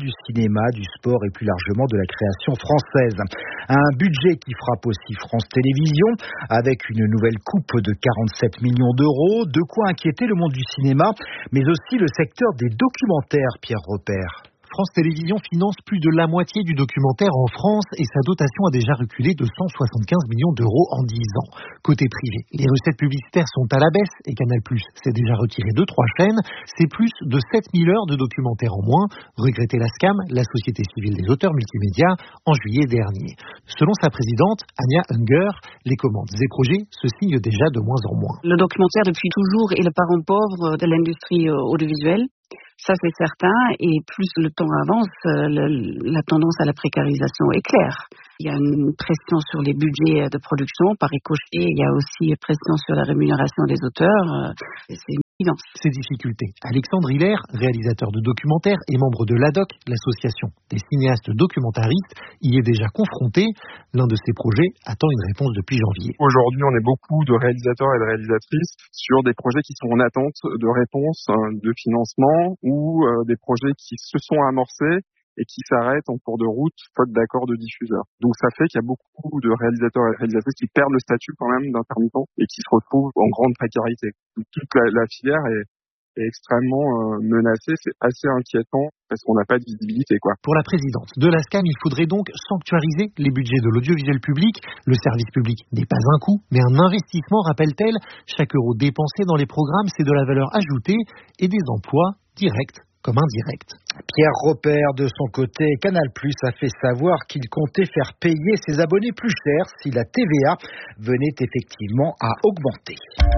cinéma, du sport et plus largement de la création française. Un budget qui frappe aussi France Télévisions avec une nouvelle coupe de quarante-sept millions d'euros, de quoi inquiéter le monde du cinéma, mais aussi le secteur des documentaires, Pierre Repère. France Télévisions finance plus de la moitié du documentaire en France et sa dotation a déjà reculé de cent soixante-quinze millions d'euros en dix ans. Côté privé, les recettes publicitaires sont à la baisse et Canal+ s'est déjà retiré de trois chaînes. C'est plus de sept mille heures de documentaires en moins, regrettait la SCAM, la Société civile des auteurs multimédia, en juillet dernier. Selon sa présidente, Anya Unger, les commandes et projets se signent déjà de moins en moins. Le documentaire depuis toujours est le parent pauvre de l'industrie audiovisuelle. Ça, c'est certain. Et plus le temps avance, le, la tendance à la précarisation est claire. Il y a une pression sur les budgets de production. Par ricochet, il y a aussi une pression sur la rémunération des auteurs. C'est une évidence. Ces difficultés. Alexandre Hiller, réalisateur de documentaires et membre de l'A D O C, l'association des cinéastes documentaristes, y est déjà confronté. L'un de ces projets attend une réponse depuis janvier. Aujourd'hui, on est beaucoup de réalisateurs et de réalisatrices sur des projets qui sont en attente de réponse de financement ou des projets qui se sont amorcés et qui s'arrêtent en cours de route, faute d'accord de diffuseur. Donc ça fait qu'il y a beaucoup de réalisateurs et réalisatrices qui perdent le statut quand même d'intermittent et qui se retrouvent en grande précarité. Donc, toute la, la filière est, est extrêmement euh, menacée, c'est assez inquiétant parce qu'on n'a pas de visibilité, quoi. Pour la présidente de la SCAM, il faudrait donc sanctuariser les budgets de l'audiovisuel public. Le service public n'est pas un coût, mais un investissement, rappelle-t-elle. Chaque euro dépensé dans les programmes, c'est de la valeur ajoutée et des emplois directs comme indirect. Pierre Repère, de son côté, Canal+ a fait savoir qu'il comptait faire payer ses abonnés plus cher si la T V A venait effectivement à augmenter.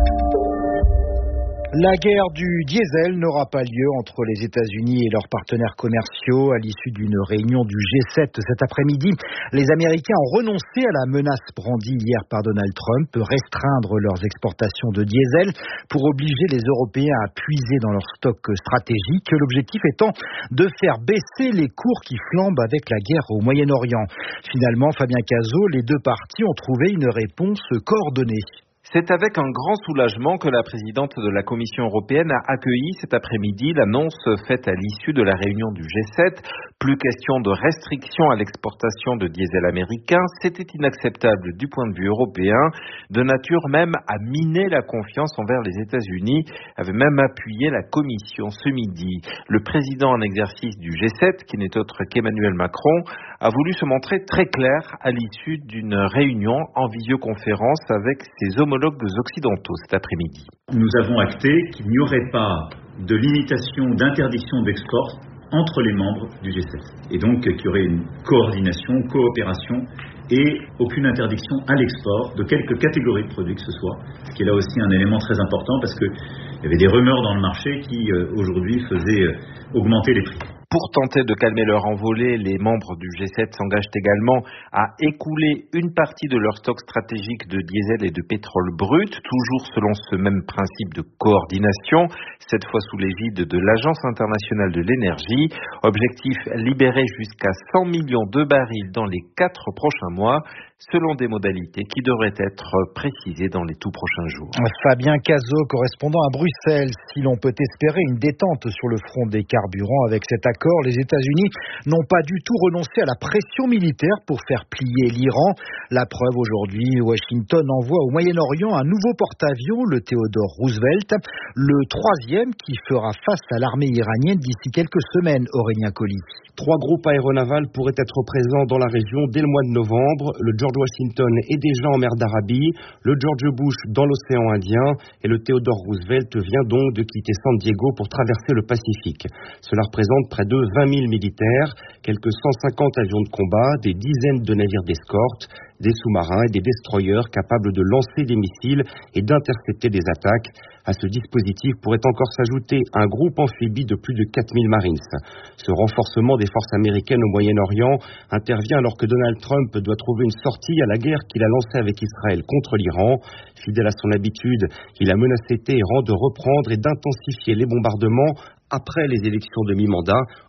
La guerre du diesel n'aura pas lieu entre les États-Unis et leurs partenaires commerciaux à l'issue d'une réunion du G sept cet après-midi. Les Américains ont renoncé à la menace brandie hier par Donald Trump de restreindre leurs exportations de diesel pour obliger les Européens à puiser dans leurs stocks stratégiques. L'objectif étant de faire baisser les cours qui flambent avec la guerre au Moyen-Orient. Finalement, Fabien Cazot, les deux parties ont trouvé une réponse coordonnée. C'est avec un grand soulagement que la présidente de la Commission européenne a accueilli cet après-midi l'annonce faite à l'issue de la réunion du G sept. Plus question de restriction à l'exportation de diesel américain. C'était inacceptable du point de vue européen, de nature même à miner la confiance envers les États-Unis, avait même appuyé la Commission ce midi. Le président en exercice du G sept, qui n'est autre qu'Emmanuel Macron, a voulu se montrer très clair à l'issue d'une réunion en visioconférence avec ses homologues occidentaux cet après-midi. Nous avons acté qu'il n'y aurait pas de limitation, d'interdiction d'export entre les membres du G sept. Et donc qu'il y aurait une coordination, coopération et aucune interdiction à l'export de quelque catégorie de produits que ce soit. Ce qui est là aussi un élément très important parce qu'il y avait des rumeurs dans le marché qui euh, aujourd'hui faisaient euh, augmenter les prix. Pour tenter de calmer leur envolée, les membres du G sept s'engagent également à écouler une partie de leur stock stratégique de diesel et de pétrole brut, toujours selon ce même principe de coordination, cette fois sous l'égide de l'Agence internationale de l'énergie. Objectif, libérer jusqu'à cent millions de barils dans les quatre prochains mois, selon des modalités qui devraient être précisées dans les tout prochains jours. Fabien Cazot, correspondant à Bruxelles. Si l'on peut espérer une détente sur le front des carburants avec cet accord, les États-Unis n'ont pas du tout renoncé à la pression militaire pour faire plier l'Iran. La preuve aujourd'hui, Washington envoie au Moyen-Orient un nouveau porte-avions, le Theodore Roosevelt, le troisième qui fera face à l'armée iranienne d'ici quelques semaines, Aurélien Colli. Trois groupes aéronavals pourraient être présents dans la région dès le mois de novembre. Le George Washington est déjà en mer d'Arabie, le George Bush dans l'océan Indien et le Theodore Roosevelt vient donc de quitter San Diego pour traverser le Pacifique. Cela représente près de vingt mille militaires, quelques cent cinquante avions de combat, des dizaines de navires d'escorte, des sous-marins et des destroyers capables de lancer des missiles et d'intercepter des attaques. À ce dispositif pourrait encore s'ajouter un groupe amphibie de plus de quatre mille Marines. Ce renforcement des forces américaines au Moyen-Orient intervient alors que Donald Trump doit trouver une sortie à la guerre qu'il a lancée avec Israël contre l'Iran. Fidèle à son habitude, il a menacé Téhéran de reprendre et d'intensifier les bombardements après les élections de mi-mandat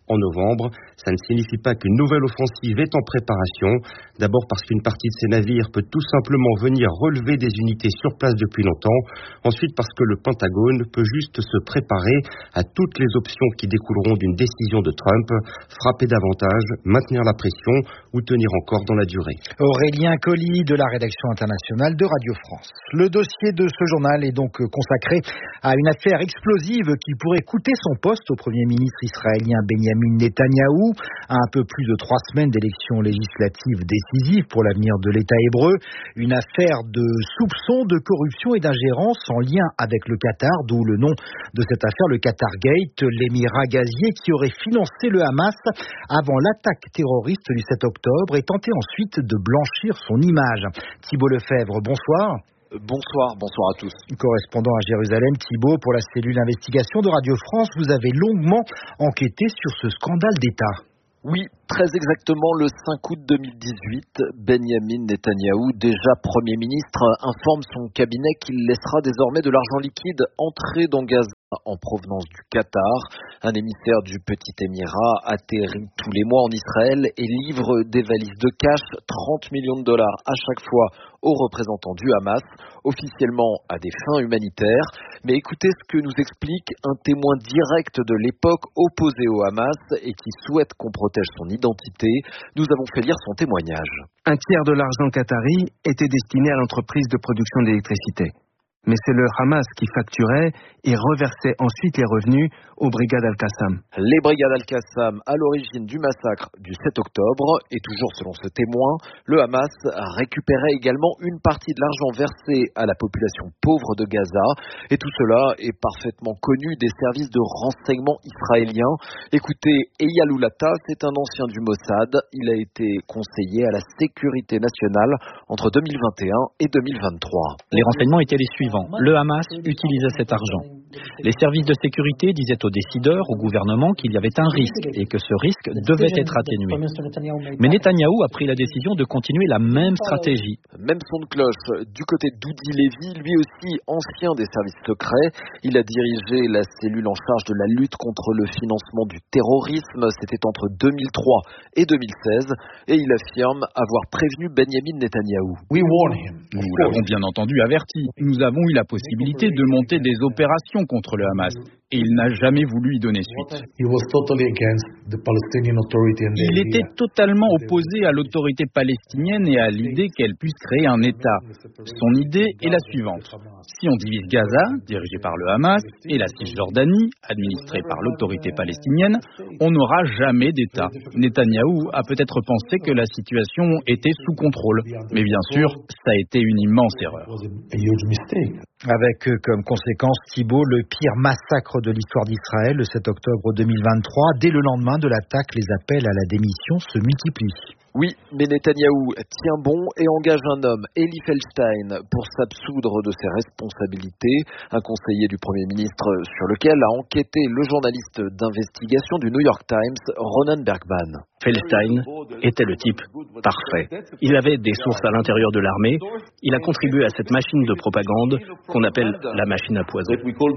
en novembre. Ça ne signifie pas qu'une nouvelle offensive est en préparation. D'abord parce qu'une partie de ces navires peut tout simplement venir relever des unités sur place depuis longtemps. Ensuite parce que le Pentagone peut juste se préparer à toutes les options qui découleront d'une décision de Trump, frapper davantage, maintenir la pression ou tenir encore dans la durée. Aurélien Colli de la rédaction internationale de Radio France. Le dossier de ce journal est donc consacré à une affaire explosive qui pourrait coûter son poste au Premier ministre israélien Benjamin Netanyahou. À un peu plus de trois semaines d'élections législatives décisives pour l'avenir de l'État hébreu. Une affaire de soupçons de corruption et d'ingérence en lien avec le Qatar, d'où le nom de cette affaire, le Qatargate, l'émirat gazier qui aurait financé le Hamas avant l'attaque terroriste du sept octobre et tenté ensuite de blanchir son image. Thibault Lefebvre, bonsoir. Bonsoir, bonsoir à tous. Correspondant à Jérusalem, Thibault, pour la cellule d'investigation de Radio France, vous avez longuement enquêté sur ce scandale d'État. Oui, très exactement le cinq août deux mille dix-huit, Benjamin Netanyahou, déjà Premier ministre, informe son cabinet qu'il laissera désormais de l'argent liquide entrer dans Gaza en provenance du Qatar. Un émissaire du Petit Émirat atterrit tous les mois en Israël et livre des valises de cash, trente millions de dollars à chaque fois aux représentants du Hamas, officiellement à des fins humanitaires. Mais écoutez ce que nous explique un témoin direct de l'époque opposé au Hamas et qui souhaite qu'on protège son identité. Nous avons fait lire son témoignage. Un tiers de l'argent qatari était destiné à l'entreprise de production d'électricité. Mais c'est le Hamas qui facturait et reversait ensuite les revenus aux brigades Al-Qassam. Les brigades Al-Qassam à l'origine du massacre du sept octobre. Et toujours selon ce témoin, le Hamas récupérait également une partie de l'argent versé à la population pauvre de Gaza. Et tout cela est parfaitement connu des services de renseignement israéliens. Écoutez, Eyal Oulata, c'est un ancien du Mossad. Il a été conseiller à la sécurité nationale entre deux mille vingt et un et deux mille vingt-trois. Les renseignements étaient les suivants. Le Hamas utilisait cet argent. Les services de sécurité disaient aux décideurs, au gouvernement, qu'il y avait un risque et que ce risque devait être atténué. Mais Netanyahou a pris la décision de continuer la même stratégie. Même son de cloche du côté d'Udi Levy, lui aussi ancien des services secrets. Il a dirigé la cellule en charge de la lutte contre le financement du terrorisme. C'était entre deux mille trois et deux mille seize. Et il affirme avoir prévenu Benjamin Netanyahou. Nous l'avons bien entendu averti. Nous avons eu la possibilité de monter des opérations contre le Hamas et il n'a jamais voulu y donner suite. Il était totalement opposé à l'autorité palestinienne et à l'idée qu'elle puisse créer un État. Son idée est la suivante. Si on divise Gaza, dirigé par le Hamas, et la Cisjordanie, administrée par l'autorité palestinienne, on n'aura jamais d'État. Netanyahou a peut-être pensé que la situation était sous contrôle, mais bien sûr, ça a été une immense erreur. Avec comme conséquence, Thibault, le pire massacre de l'histoire d'Israël, le sept octobre deux mille vingt-trois. Dès le lendemain de l'attaque, les appels à la démission se multiplient. Oui, mais Netanyahou tient bon et engage un homme, Eli Feldstein, pour s'absoudre de ses responsabilités. Un conseiller du Premier ministre sur lequel a enquêté le journaliste d'investigation du New York Times, Ronan Bergman. Feldstein était le type parfait. Il avait des sources à l'intérieur de l'armée. Il a contribué à cette machine de propagande qu'on appelle la machine à poison.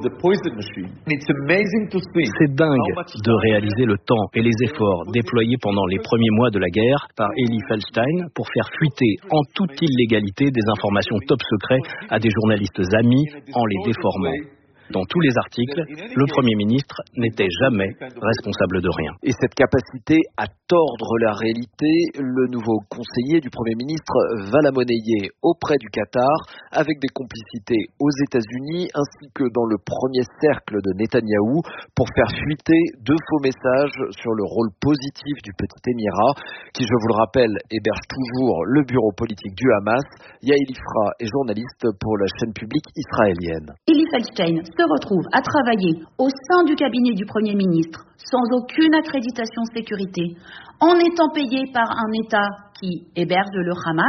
C'est dingue de réaliser le temps et les efforts déployés pendant les premiers mois de la guerre par Eli Feldstein pour faire fuiter en toute illégalité des informations top secrets à des journalistes amis en les déformant. Dans tous les articles, le Premier ministre n'était jamais responsable de rien. Et cette capacité à tordre la réalité, le nouveau conseiller du Premier ministre va la monnayer auprès du Qatar avec des complicités aux États-Unis ainsi que dans le premier cercle de Netanyahou pour faire fuiter deux faux messages sur le rôle positif du Petit Émirat qui, je vous le rappelle, héberge toujours le bureau politique du Hamas. Yael Ifra est journaliste pour la chaîne publique israélienne. Eli Feldstein se retrouve à travailler au sein du cabinet du Premier ministre sans aucune accréditation sécurité, en étant payé par un État qui héberge le Hamas,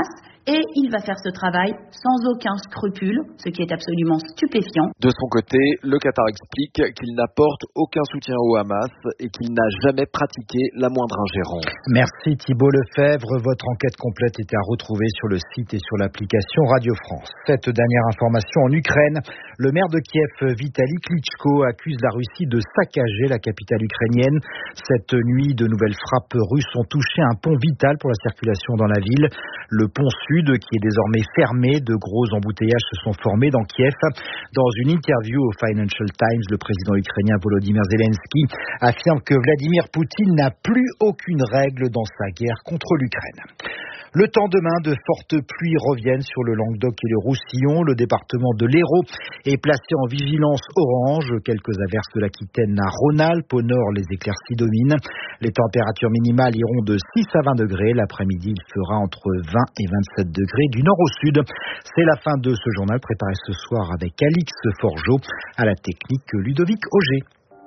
et il va faire ce travail sans aucun scrupule, ce qui est absolument stupéfiant. De son côté, le Qatar explique qu'il n'apporte aucun soutien au Hamas et qu'il n'a jamais pratiqué la moindre ingérence. Merci Thibault Lefebvre. Votre enquête complète était à retrouver sur le site et sur l'application Radio France. Cette dernière information en Ukraine, le maire de Kiev, Vitali Klitschko, accuse la Russie de saccager la capitale ukrainienne. Cette nuit, de nouvelles frappes russes ont touché un pont vital pour la circulation dans la ville. Le pont sud, qui est désormais fermé, de gros embouteillages se sont formés dans Kiev. Dans une interview au Financial Times, le président ukrainien Volodymyr Zelensky affirme que Vladimir Poutine n'a plus aucune règle dans sa guerre contre l'Ukraine. Le temps demain, de fortes pluies reviennent sur le Languedoc et le Roussillon. Le département de l'Hérault est placé en vigilance orange. Quelques averses de l'Aquitaine à Rhône-Alpes. Au nord, les éclaircies dominent. Les températures minimales iront de six à vingt degrés. L'après-midi, il fera entre vingt et vingt-sept degrés du nord au sud. C'est la fin de ce journal préparé ce soir avec Alix Forgeot. À la technique, Ludovic Auger.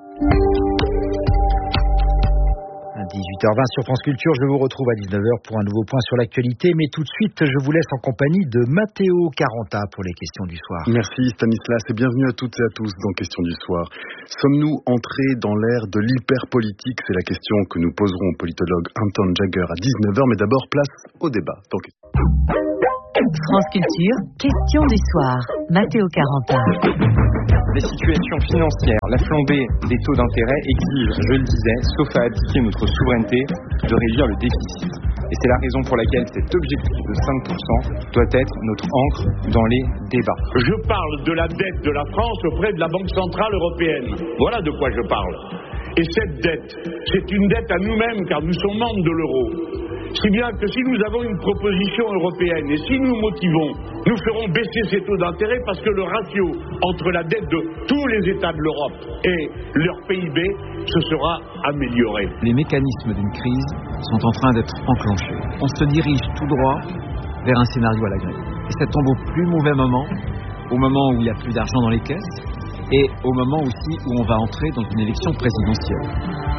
dix-huit heures vingt sur France Culture, je vous retrouve à dix-neuf heures pour un nouveau point sur l'actualité, mais tout de suite, je vous laisse en compagnie de Matteo Caranta pour les questions du soir. Merci Stanislas et bienvenue à toutes et à tous dans Questions du soir. Sommes-nous entrés dans l'ère de l'hyperpolitique? C'est la question que nous poserons au politologue Anton Jagger à dix-neuf heures, mais d'abord place au débat. Donc... France Culture, Questions du soir, Matteo Caranta. Les situations financières, la flambée des taux d'intérêt exigent, je le disais, sauf à abdiquer notre souveraineté, de réduire le déficit. Et c'est la raison pour laquelle cet objectif de cinq pour cent doit être notre encre dans les débats. Je parle de la dette de la France auprès de la Banque Centrale Européenne. Voilà de quoi je parle. Et cette dette, c'est une dette à nous-mêmes car nous sommes membres de l'euro. Si bien que si nous avons une proposition européenne et si nous motivons, nous ferons baisser ces taux d'intérêt parce que le ratio entre la dette de tous les États de l'Europe et leur P I B se sera amélioré. Les mécanismes d'une crise sont en train d'être enclenchés. On se dirige tout droit vers un scénario à la grève. Et ça tombe au plus mauvais moment, au moment où il n'y a plus d'argent dans les caisses et au moment aussi où on va entrer dans une élection présidentielle.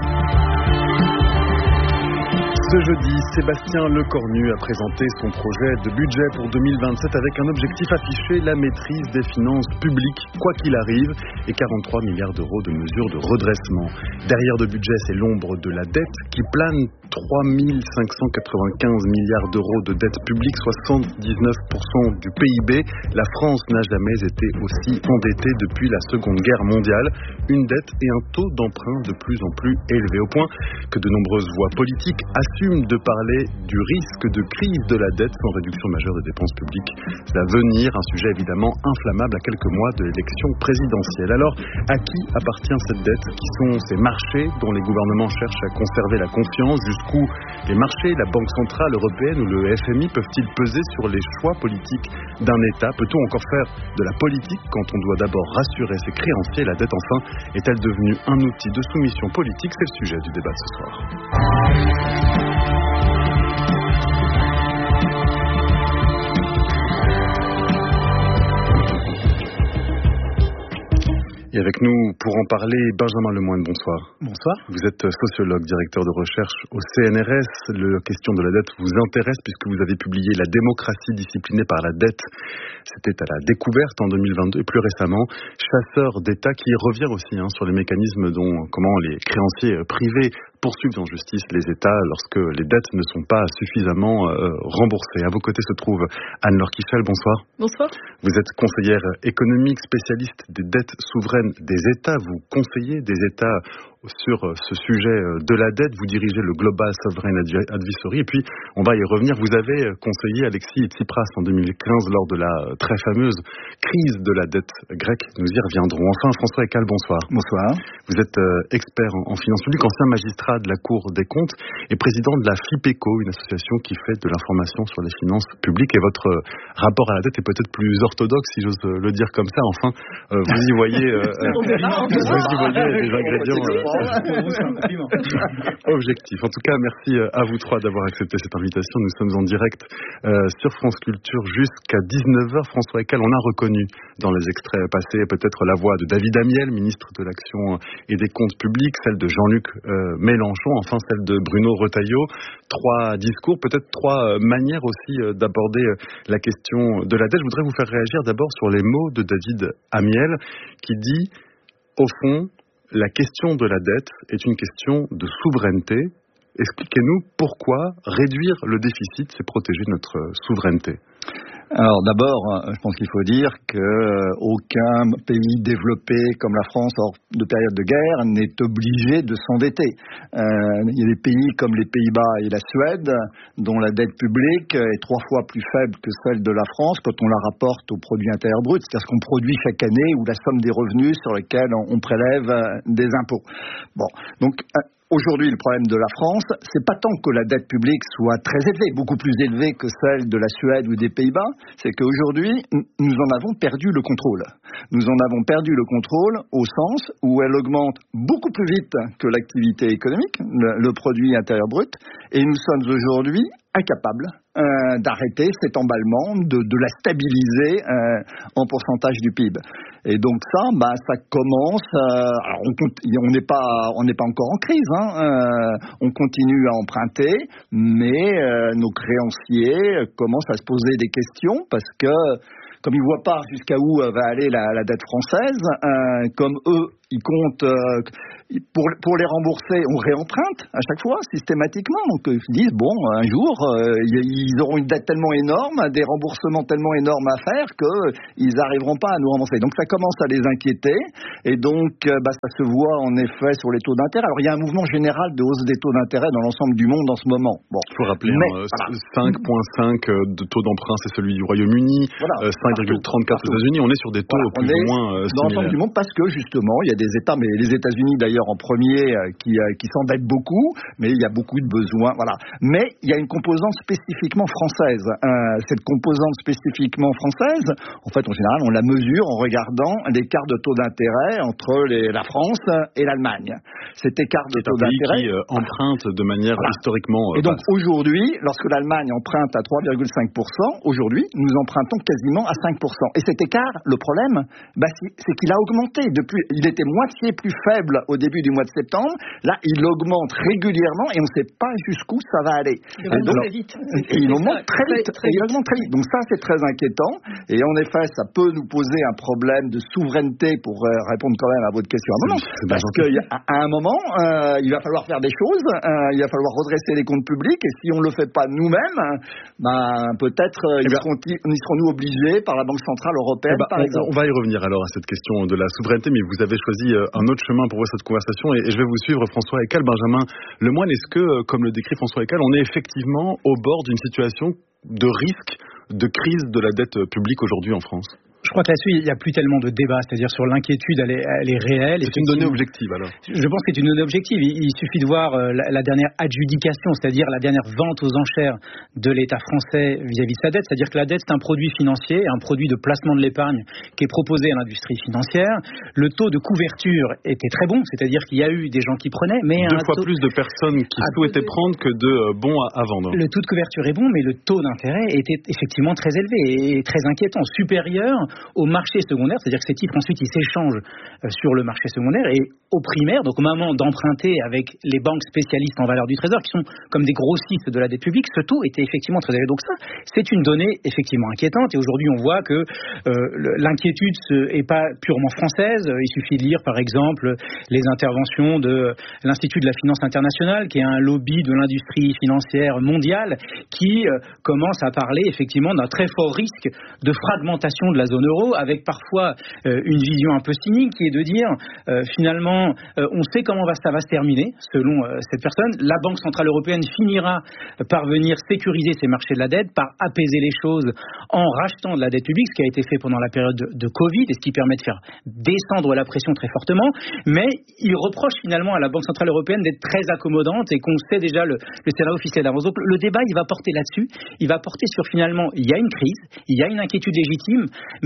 Ce jeudi, Sébastien Lecornu a présenté son projet de budget pour deux mille vingt-sept avec un objectif affiché, la maîtrise des finances publiques, quoi qu'il arrive, et quarante-trois milliards d'euros de mesures de redressement. Derrière le budget, c'est l'ombre de la dette qui plane, trois mille cinq cent quatre-vingt-quinze milliards d'euros de dette publique, soixante-dix-neuf pour cent du P I B. La France n'a jamais été aussi endettée depuis la Seconde Guerre mondiale. Une dette et un taux d'emprunt de plus en plus élevés, au point que de nombreuses voix politiques assument de parler du risque de crise de la dette sans réduction majeure des dépenses publiques. C'est à venir, un sujet évidemment inflammable à quelques mois de l'élection présidentielle. Alors, à qui appartient cette dette? Qui sont ces marchés dont les gouvernements cherchent à conserver la confiance? Jusqu'où les marchés, la Banque Centrale Européenne ou le F M I peuvent-ils peser sur les choix politiques d'un État? Peut-on encore faire de la politique quand on doit d'abord rassurer ses créanciers? La dette, enfin, est-elle devenue un outil de soumission politique? C'est le sujet du débat ce soir. Et avec nous, pour en parler, Benjamin Lemoine, bonsoir. Bonsoir. Vous êtes sociologue, directeur de recherche au C N R S. La question de la dette vous intéresse puisque vous avez publié La démocratie disciplinée par la dette. C'était à la Découverte en deux mille vingt-deux et plus récemment, Chasseurs d'État, qui revient aussi hein, sur les mécanismes dont, comment les créanciers privés poursuivent en justice les États lorsque les dettes ne sont pas suffisamment euh, remboursées. À vos côtés se trouve Anne-Laure Kichel, bonsoir. Bonsoir. Vous êtes conseillère économique, spécialiste des dettes souveraines des États. Vous conseillez des États sur ce sujet de la dette. Vous dirigez le Global Sovereign Advisory. Et puis, on va y revenir. Vous avez conseillé Alexis Tsipras en deux mille quinze lors de la très fameuse crise de la dette grecque. Nous y reviendrons. Enfin, François Ecal, bonsoir. Bonsoir. Vous êtes expert en finances publiques, ancien magistrat de la Cour des comptes et président de la FIPECO, une association qui fait de l'information sur les finances publiques. Et votre rapport à la dette est peut-être plus orthodoxe, si j'ose le dire comme ça. Enfin, vous y voyez, euh, vous y voyez des ingrédients. Objectif. En tout cas, merci à vous trois d'avoir accepté cette invitation. Nous sommes en direct euh, sur France Culture jusqu'à dix-neuf heures. François Eckel, on a reconnu dans les extraits passés peut-être la voix de David Amiel, ministre de l'Action et des Comptes publics, celle de Jean-Luc euh, Mélenchon, enfin celle de Bruno Retailleau. Trois discours, peut-être trois manières aussi d'aborder la question de la dette. Je voudrais vous faire réagir d'abord sur les mots de David Amiel qui dit, au fond, la question de la dette est une question de souveraineté. Expliquez-nous pourquoi réduire le déficit, c'est protéger notre souveraineté. Alors d'abord, je pense qu'il faut dire qu'aucun pays développé comme la France hors de période de guerre n'est obligé de s'endetter. Euh, il y a des pays comme les Pays-Bas et la Suède dont la dette publique est trois fois plus faible que celle de la France quand on la rapporte au produit intérieur brut, c'est-à-dire ce qu'on produit chaque année ou la somme des revenus sur lesquels on prélève des impôts. Bon, donc aujourd'hui, le problème de la France, c'est pas tant que la dette publique soit très élevée, beaucoup plus élevée que celle de la Suède ou des Pays-Bas, c'est qu'aujourd'hui, nous en avons perdu le contrôle. Nous en avons perdu le contrôle au sens où elle augmente beaucoup plus vite que l'activité économique, le, le produit intérieur brut, et nous sommes aujourd'hui incapables euh, d'arrêter cet emballement, de, de la stabiliser euh, en pourcentage du P I B. Et donc ça, bah, ça commence. Euh, alors on n'est pas, on n'est pas encore en crise. Hein, euh, on continue à emprunter, mais euh, nos créanciers commencent à se poser des questions parce que, comme ils voient pas jusqu'à où va aller la, la dette française, euh, comme eux, ils comptent. Euh, Pour, pour les rembourser, on réemprunte à chaque fois, systématiquement. Donc ils se disent, bon, un jour, euh, ils auront une dette tellement énorme, des remboursements tellement énormes à faire qu'ils n'arriveront pas à nous rembourser. Donc ça commence à les inquiéter. Et donc, euh, bah, ça se voit en effet sur les taux d'intérêt. Alors il y a un mouvement général de hausse des taux d'intérêt dans l'ensemble du monde en ce moment. Bon. Il faut rappeler, Mais, hein, voilà. cinq virgule cinq de taux d'emprunt, c'est celui du Royaume-Uni, voilà, euh, cinq virgule trente-quatre aux États-Unis. On est sur des taux voilà, plus ou moins euh, dans l'ensemble du monde parce que justement, il y a des États, mais les États-Unis d'ailleurs en premier qui, qui s'endettent beaucoup, mais il y a beaucoup de besoins, voilà. Mais il y a une composante spécifiquement française. Euh, cette composante spécifiquement française, en fait, en général, on la mesure en regardant l'écart de taux d'intérêt entre les, la France et l'Allemagne. Cet écart de taux d'intérêt qui euh, emprunte de manière voilà. historiquement euh, et donc basse. Aujourd'hui, lorsque l'Allemagne emprunte à trois virgule cinq pour cent, aujourd'hui, nous empruntons quasiment à cinq pour cent. Et cet écart, le problème, bah, c'est, c'est qu'il a augmenté depuis. Il était moitié plus faible au début du mois de septembre, là il augmente régulièrement et on ne sait pas jusqu'où ça va aller. Il augmente très vite. Et il augmente très vite. Très, très vite. Il augmente très vite. Donc ça c'est très inquiétant et en effet ça peut nous poser un problème de souveraineté pour euh, répondre quand même à votre question à un moment. Parce qu'à un moment euh, il va falloir faire des choses, euh, il va falloir redresser les comptes publics et si on ne le fait pas nous-mêmes, ben, peut-être euh, y serons-nous obligés par la Banque Centrale Européenne eh ben, par on, exemple. On va y revenir alors à cette question de la souveraineté, mais vous avez choisi un autre chemin pour cette conversation et je vais vous suivre François Eckel. Benjamin Lemoine, est-ce que, comme le décrit François Eckel, on est effectivement au bord d'une situation de risque de crise de la dette publique aujourd'hui en France ? Je crois que là-dessus, il n'y a plus tellement de débat, c'est-à-dire sur l'inquiétude, elle est, elle est réelle. C'est une donnée objective alors ? Je pense que c'est une donnée objective. Il, il suffit de voir euh, la, la dernière adjudication, c'est-à-dire la dernière vente aux enchères de l'État français vis-à-vis de sa dette. C'est-à-dire que la dette, c'est un produit financier, un produit de placement de l'épargne qui est proposé à l'industrie financière. Le taux de couverture était très bon, c'est-à-dire qu'il y a eu des gens qui prenaient, mais deux un fois taux... plus de personnes qui souhaitaient de... prendre que de bons à, à vendre. Le taux de couverture est bon, mais le taux d'intérêt était effectivement très élevé et très inquiétant, supérieur au marché secondaire, c'est-à-dire que ces titres ensuite ils s'échangent sur le marché secondaire et au primaire, donc au moment d'emprunter avec les banques spécialistes en valeur du trésor qui sont comme des grossistes de la dette publique, ce taux était effectivement très élevé. Donc ça, c'est une donnée effectivement inquiétante et aujourd'hui on voit que euh, l'inquiétude n'est pas purement française. Il suffit de lire par exemple les interventions de l'Institut de la finance internationale qui est un lobby de l'industrie financière mondiale qui euh, commence à parler effectivement d'un très fort risque de fragmentation de la zone euro avec parfois euh, une vision un peu cynique qui est de dire euh, finalement euh, on sait comment va, ça va se terminer selon euh, cette personne. La Banque Centrale Européenne finira par venir sécuriser ces marchés de la dette, par apaiser les choses en rachetant de la dette publique, ce qui a été fait pendant la période de, de Covid et ce qui permet de faire descendre la pression très fortement. Mais il reproche finalement à la Banque Centrale Européenne d'être très accommodante et qu'on sait déjà le, le scénario officiel d'avance. Donc le débat il va porter là-dessus, il va porter sur finalement il y a une crise, il y a une inquiétude légitime, mais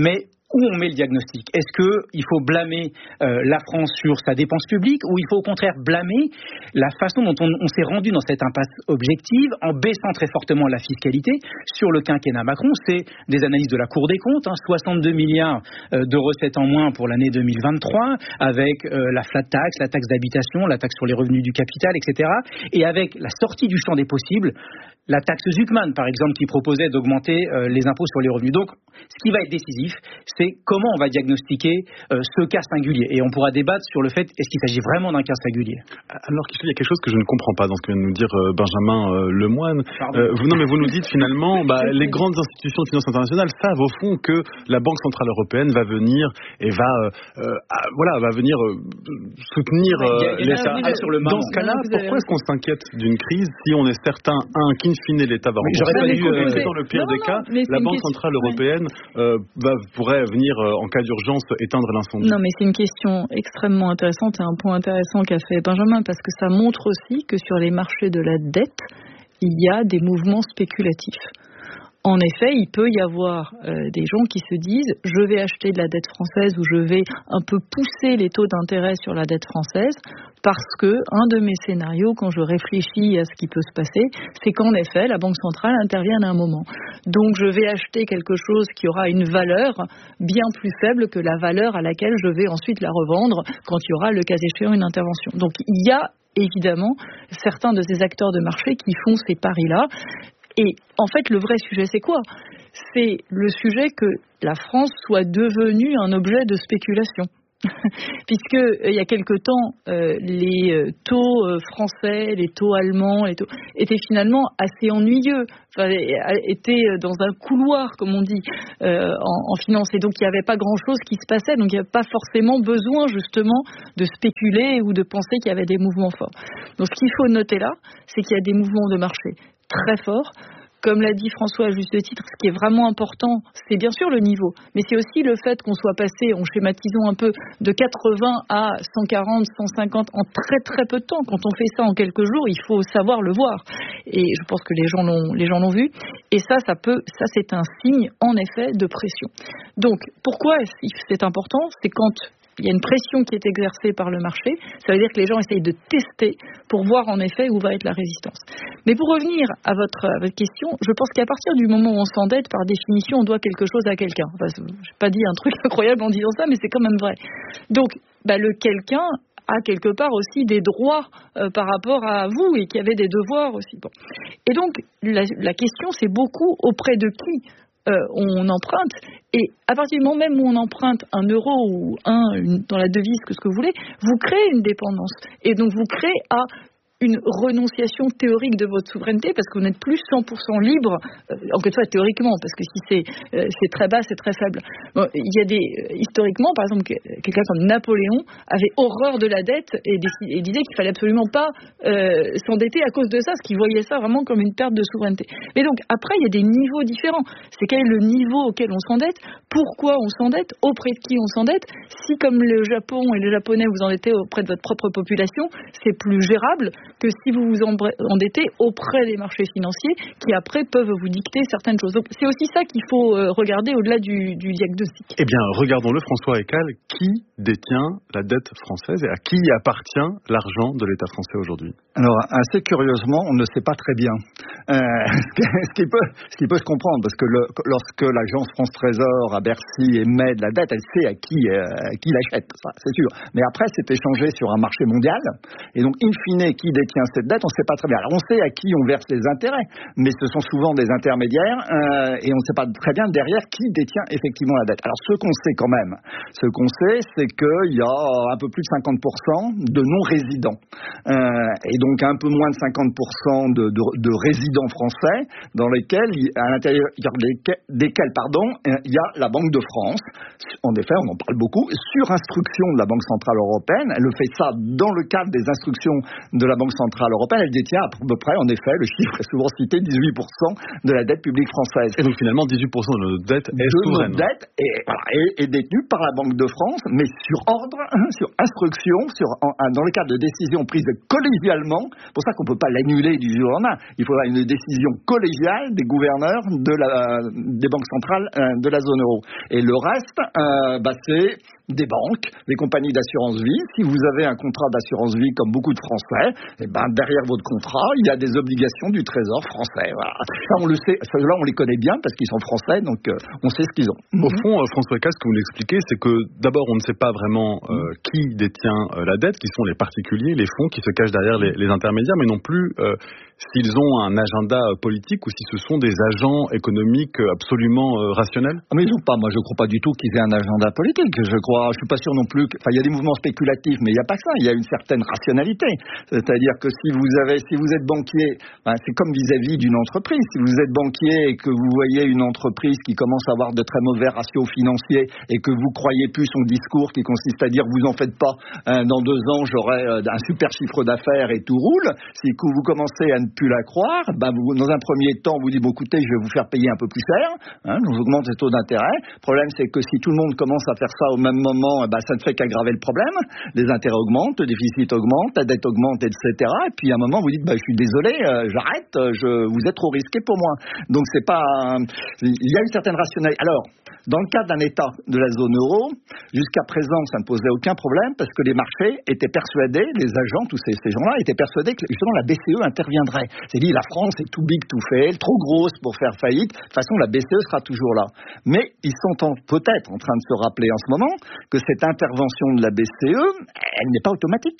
où on met le diagnostic. Est-ce qu'il faut blâmer euh, la France sur sa dépense publique ou il faut au contraire blâmer la façon dont on, on s'est rendu dans cette impasse objective en baissant très fortement la fiscalité sur le quinquennat Macron? C'est des analyses de la Cour des comptes, hein, soixante-deux milliards euh, de recettes en moins pour l'année deux mille vingt-trois, avec euh, la flat tax, la taxe d'habitation, la taxe sur les revenus du capital, et cetera. Et avec la sortie du champ des possibles, la taxe Zuckman, par exemple, qui proposait d'augmenter euh, les impôts sur les revenus. Donc, ce qui va être décisif, c'est comment on va diagnostiquer euh, ce cas singulier. Et on pourra débattre sur le fait, est-ce qu'il s'agit vraiment d'un cas singulier? Alors, il y a quelque chose que je ne comprends pas dans ce que vient de nous dire euh, Benjamin euh, Lemoine. Euh, vous, non, mais vous nous dites finalement, bah, les grandes institutions de finance internationale savent au fond que la Banque Centrale Européenne va venir et va, euh, euh, voilà, va venir euh, soutenir euh, l'État. Dans ce cas-là, pourquoi est-ce qu'on s'inquiète d'une crise si on est certain, un, qu'in fine l'État va rembourser, euh, dans le pire non, des non, cas, la Banque question... Centrale Européenne ouais. euh, va, pourrait venir euh, en cas d'urgence éteindre l'incendie. Non, mais c'est une question extrêmement intéressante et un point intéressant qu'a fait Benjamin, parce que ça montre aussi que sur les marchés de la dette, il y a des mouvements spéculatifs. En effet, il peut y avoir euh, des gens qui se disent « je vais acheter de la dette française » ou « je vais un peu pousser les taux d'intérêt sur la dette française » parce que un de mes scénarios, quand je réfléchis à ce qui peut se passer, c'est qu'en effet, la Banque centrale intervienne à un moment. Donc, je vais acheter quelque chose qui aura une valeur bien plus faible que la valeur à laquelle je vais ensuite la revendre quand il y aura, le cas échéant, une intervention. Donc, il y a évidemment certains de ces acteurs de marché qui font ces paris-là. Et en fait, le vrai sujet, c'est quoi? C'est le sujet que la France soit devenue un objet de spéculation. Puisque il y a quelque temps, euh, les taux euh, français, les taux allemands, les taux étaient finalement assez ennuyeux, enfin, étaient dans un couloir, comme on dit, euh, en, en finance. Et donc il n'y avait pas grand-chose qui se passait. Donc il n'y avait pas forcément besoin justement de spéculer ou de penser qu'il y avait des mouvements forts. Donc ce qu'il faut noter là, c'est qu'il y a des mouvements de marché très forts. Comme l'a dit François à juste titre, ce qui est vraiment important, c'est bien sûr le niveau, mais c'est aussi le fait qu'on soit passé, en schématisant un peu, de quatre-vingts à cent quarante, cent cinquante en très très peu de temps. Quand on fait ça en quelques jours, il faut savoir le voir. Et je pense que les gens l'ont, les gens l'ont vu. Et ça, ça peut, ça c'est un signe, en effet, de pression. Donc, pourquoi c'est important? C'est quand il y a une pression qui est exercée par le marché, ça veut dire que les gens essayent de tester pour voir en effet où va être la résistance. Mais pour revenir à votre, à votre question, je pense qu'à partir du moment où on s'endette, par définition, on doit quelque chose à quelqu'un. Enfin, je n'ai pas dit un truc incroyable en disant ça, mais c'est quand même vrai. Donc, bah, le quelqu'un a quelque part aussi des droits euh, par rapport à vous et qui avait des devoirs aussi. Bon. Et donc, la, la question, c'est beaucoup auprès de qui Euh, on emprunte, et à partir du moment même où on emprunte un euro ou un une, dans la devise, que ce que vous voulez, vous créez une dépendance, et donc vous créez à une renonciation théorique de votre souveraineté, parce que vous n'êtes plus cent pour cent libre, euh, en quelque sorte théoriquement, parce que si c'est, euh, c'est très bas, c'est très faible. Bon, il y a des, euh, historiquement, par exemple, quelqu'un comme Napoléon avait horreur de la dette et, décid, et disait qu'il fallait absolument pas euh, s'endetter à cause de ça, parce qu'il voyait ça vraiment comme une perte de souveraineté. Mais donc, après, il y a des niveaux différents. C'est quel est le niveau auquel on s'endette, pourquoi on s'endette, auprès de qui on s'endette. Si, comme le Japon et les Japonais, vous endettez auprès de votre propre population, c'est plus gérable que si vous vous endettez auprès des marchés financiers qui après peuvent vous dicter certaines choses. Donc c'est aussi ça qu'il faut regarder au-delà du, du diagnostic. Eh bien, regardons-le, François Ekal. Qui détient la dette française et à qui appartient l'argent de l'État français aujourd'hui? Alors, assez curieusement, on ne sait pas très bien. Euh, ce, qui peut, ce qui peut se comprendre, parce que le, lorsque l'agence France Trésor à Bercy émet de la dette, elle sait à qui, euh, à qui l'achète, ça, c'est sûr. Mais après, c'est échangé sur un marché mondial. Et donc, in fine, qui détient cette dette, on ne sait pas très bien. Alors, on sait à qui on verse les intérêts, mais ce sont souvent des intermédiaires, euh, et on ne sait pas très bien derrière qui détient effectivement la dette. Alors, ce qu'on sait quand même, ce qu'on sait, c'est qu'il y a un peu plus de cinquante pour cent de non-résidents, euh, et donc un peu moins de cinquante pour cent de, de, de résidents français, dans lesquels, à l'intérieur desquels, desquels, pardon, il y a la Banque de France. En effet, on en parle beaucoup, sur instruction de la Banque Centrale Européenne. Elle fait ça dans le cadre des instructions de la Banque Banque Centrale Européenne, elle détient à peu près, en effet, le chiffre est souvent cité, dix-huit pour cent de la dette publique française. Et donc finalement, dix-huit pour cent de notre dette est de souveraine. notre dette est, voilà, est, est détenue par la Banque de France, mais sur ordre, sur instruction, sur, en, dans le cadre de décisions prises collégialement. C'est pour ça qu'on ne peut pas l'annuler du jour au lendemain. Il faudra une décision collégiale des gouverneurs de la, des banques centrales euh, de la zone euro. Et le reste, euh, bah, c'est des banques, des compagnies d'assurance vie. Si vous avez un contrat d'assurance vie comme beaucoup de Français, eh ben, derrière votre contrat, il y a des obligations du Trésor français. Voilà. Ça, on le sait. Là, on les connaît bien parce qu'ils sont français, donc euh, on sait ce qu'ils ont. Au fond, euh, François Cas, ce que vous nous expliquez, c'est que d'abord, on ne sait pas vraiment euh, qui détient euh, la dette, qui sont les particuliers, les fonds qui se cachent derrière les, les intermédiaires, mais non plus euh, s'ils ont un agenda politique ou si ce sont des agents économiques absolument euh, rationnels. Ah, mais ils n'ont pas. Moi, je ne crois pas du tout qu'ils aient un agenda politique. Je crois. Je suis pas sûr non plus. Que... Enfin, il y a des mouvements spéculatifs, mais il n'y a pas que ça. Il y a une certaine rationalité. C'est-à-dire que si vous avez, si vous êtes banquier, ben, c'est comme vis-à-vis d'une entreprise. Si vous êtes banquier et que vous voyez une entreprise qui commence à avoir de très mauvais ratios financiers et que vous croyez plus son discours qui consiste à dire vous en faites pas, hein, dans deux ans j'aurai euh, un super chiffre d'affaires et tout roule. Si vous commencez à ne plus la croire, ben, vous, dans un premier temps vous dites bon écoutez je vais vous faire payer un peu plus cher, hein, je vous augmente les taux d'intérêt. Le problème c'est que si tout le monde commence à faire ça au même moment, bah, ça ne fait qu'aggraver le problème. Les intérêts augmentent, le déficit augmente, la dette augmente, et cetera. Et puis à un moment, vous dites, bah, je suis désolé, euh, j'arrête, je, vous êtes trop risqué pour moi. Donc c'est pas, euh, il y a une certaine rationalité. Alors, dans le cas d'un État de la zone euro, jusqu'à présent, ça ne posait aucun problème parce que les marchés étaient persuadés, les agents, tous ces, ces gens-là, étaient persuadés que justement la B C E interviendrait. C'est dit, la France est too big to fail, trop grosse pour faire faillite. De toute façon, la B C E sera toujours là. Mais ils sont en, peut-être en train de se rappeler en ce moment que cette intervention de la B C E, elle n'est pas automatique.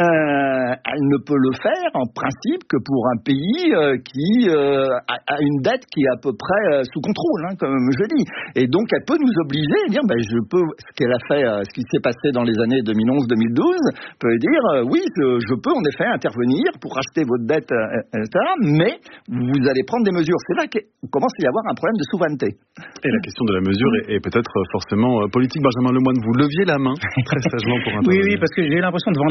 Euh, elle ne peut le faire en principe que pour un pays euh, qui euh, a, a une dette qui est à peu près euh, sous contrôle, hein, comme je dis. Et donc, elle peut nous obliger à dire, ben, je peux, ce qu'elle a fait, euh, ce qui s'est passé dans les années deux mille onze deux mille douze, peut dire, euh, oui, je, je peux en effet intervenir pour racheter votre dette, euh, et cetera. Mais vous allez prendre des mesures. C'est là qu'on commence à y avoir un problème de souveraineté. Et la question de la mesure est, est peut-être forcément euh, politique. Benjamin Lemoine, vous leviez la main très sagement pour intervenir. Oui, oui, parce que j'ai l'impression de vendre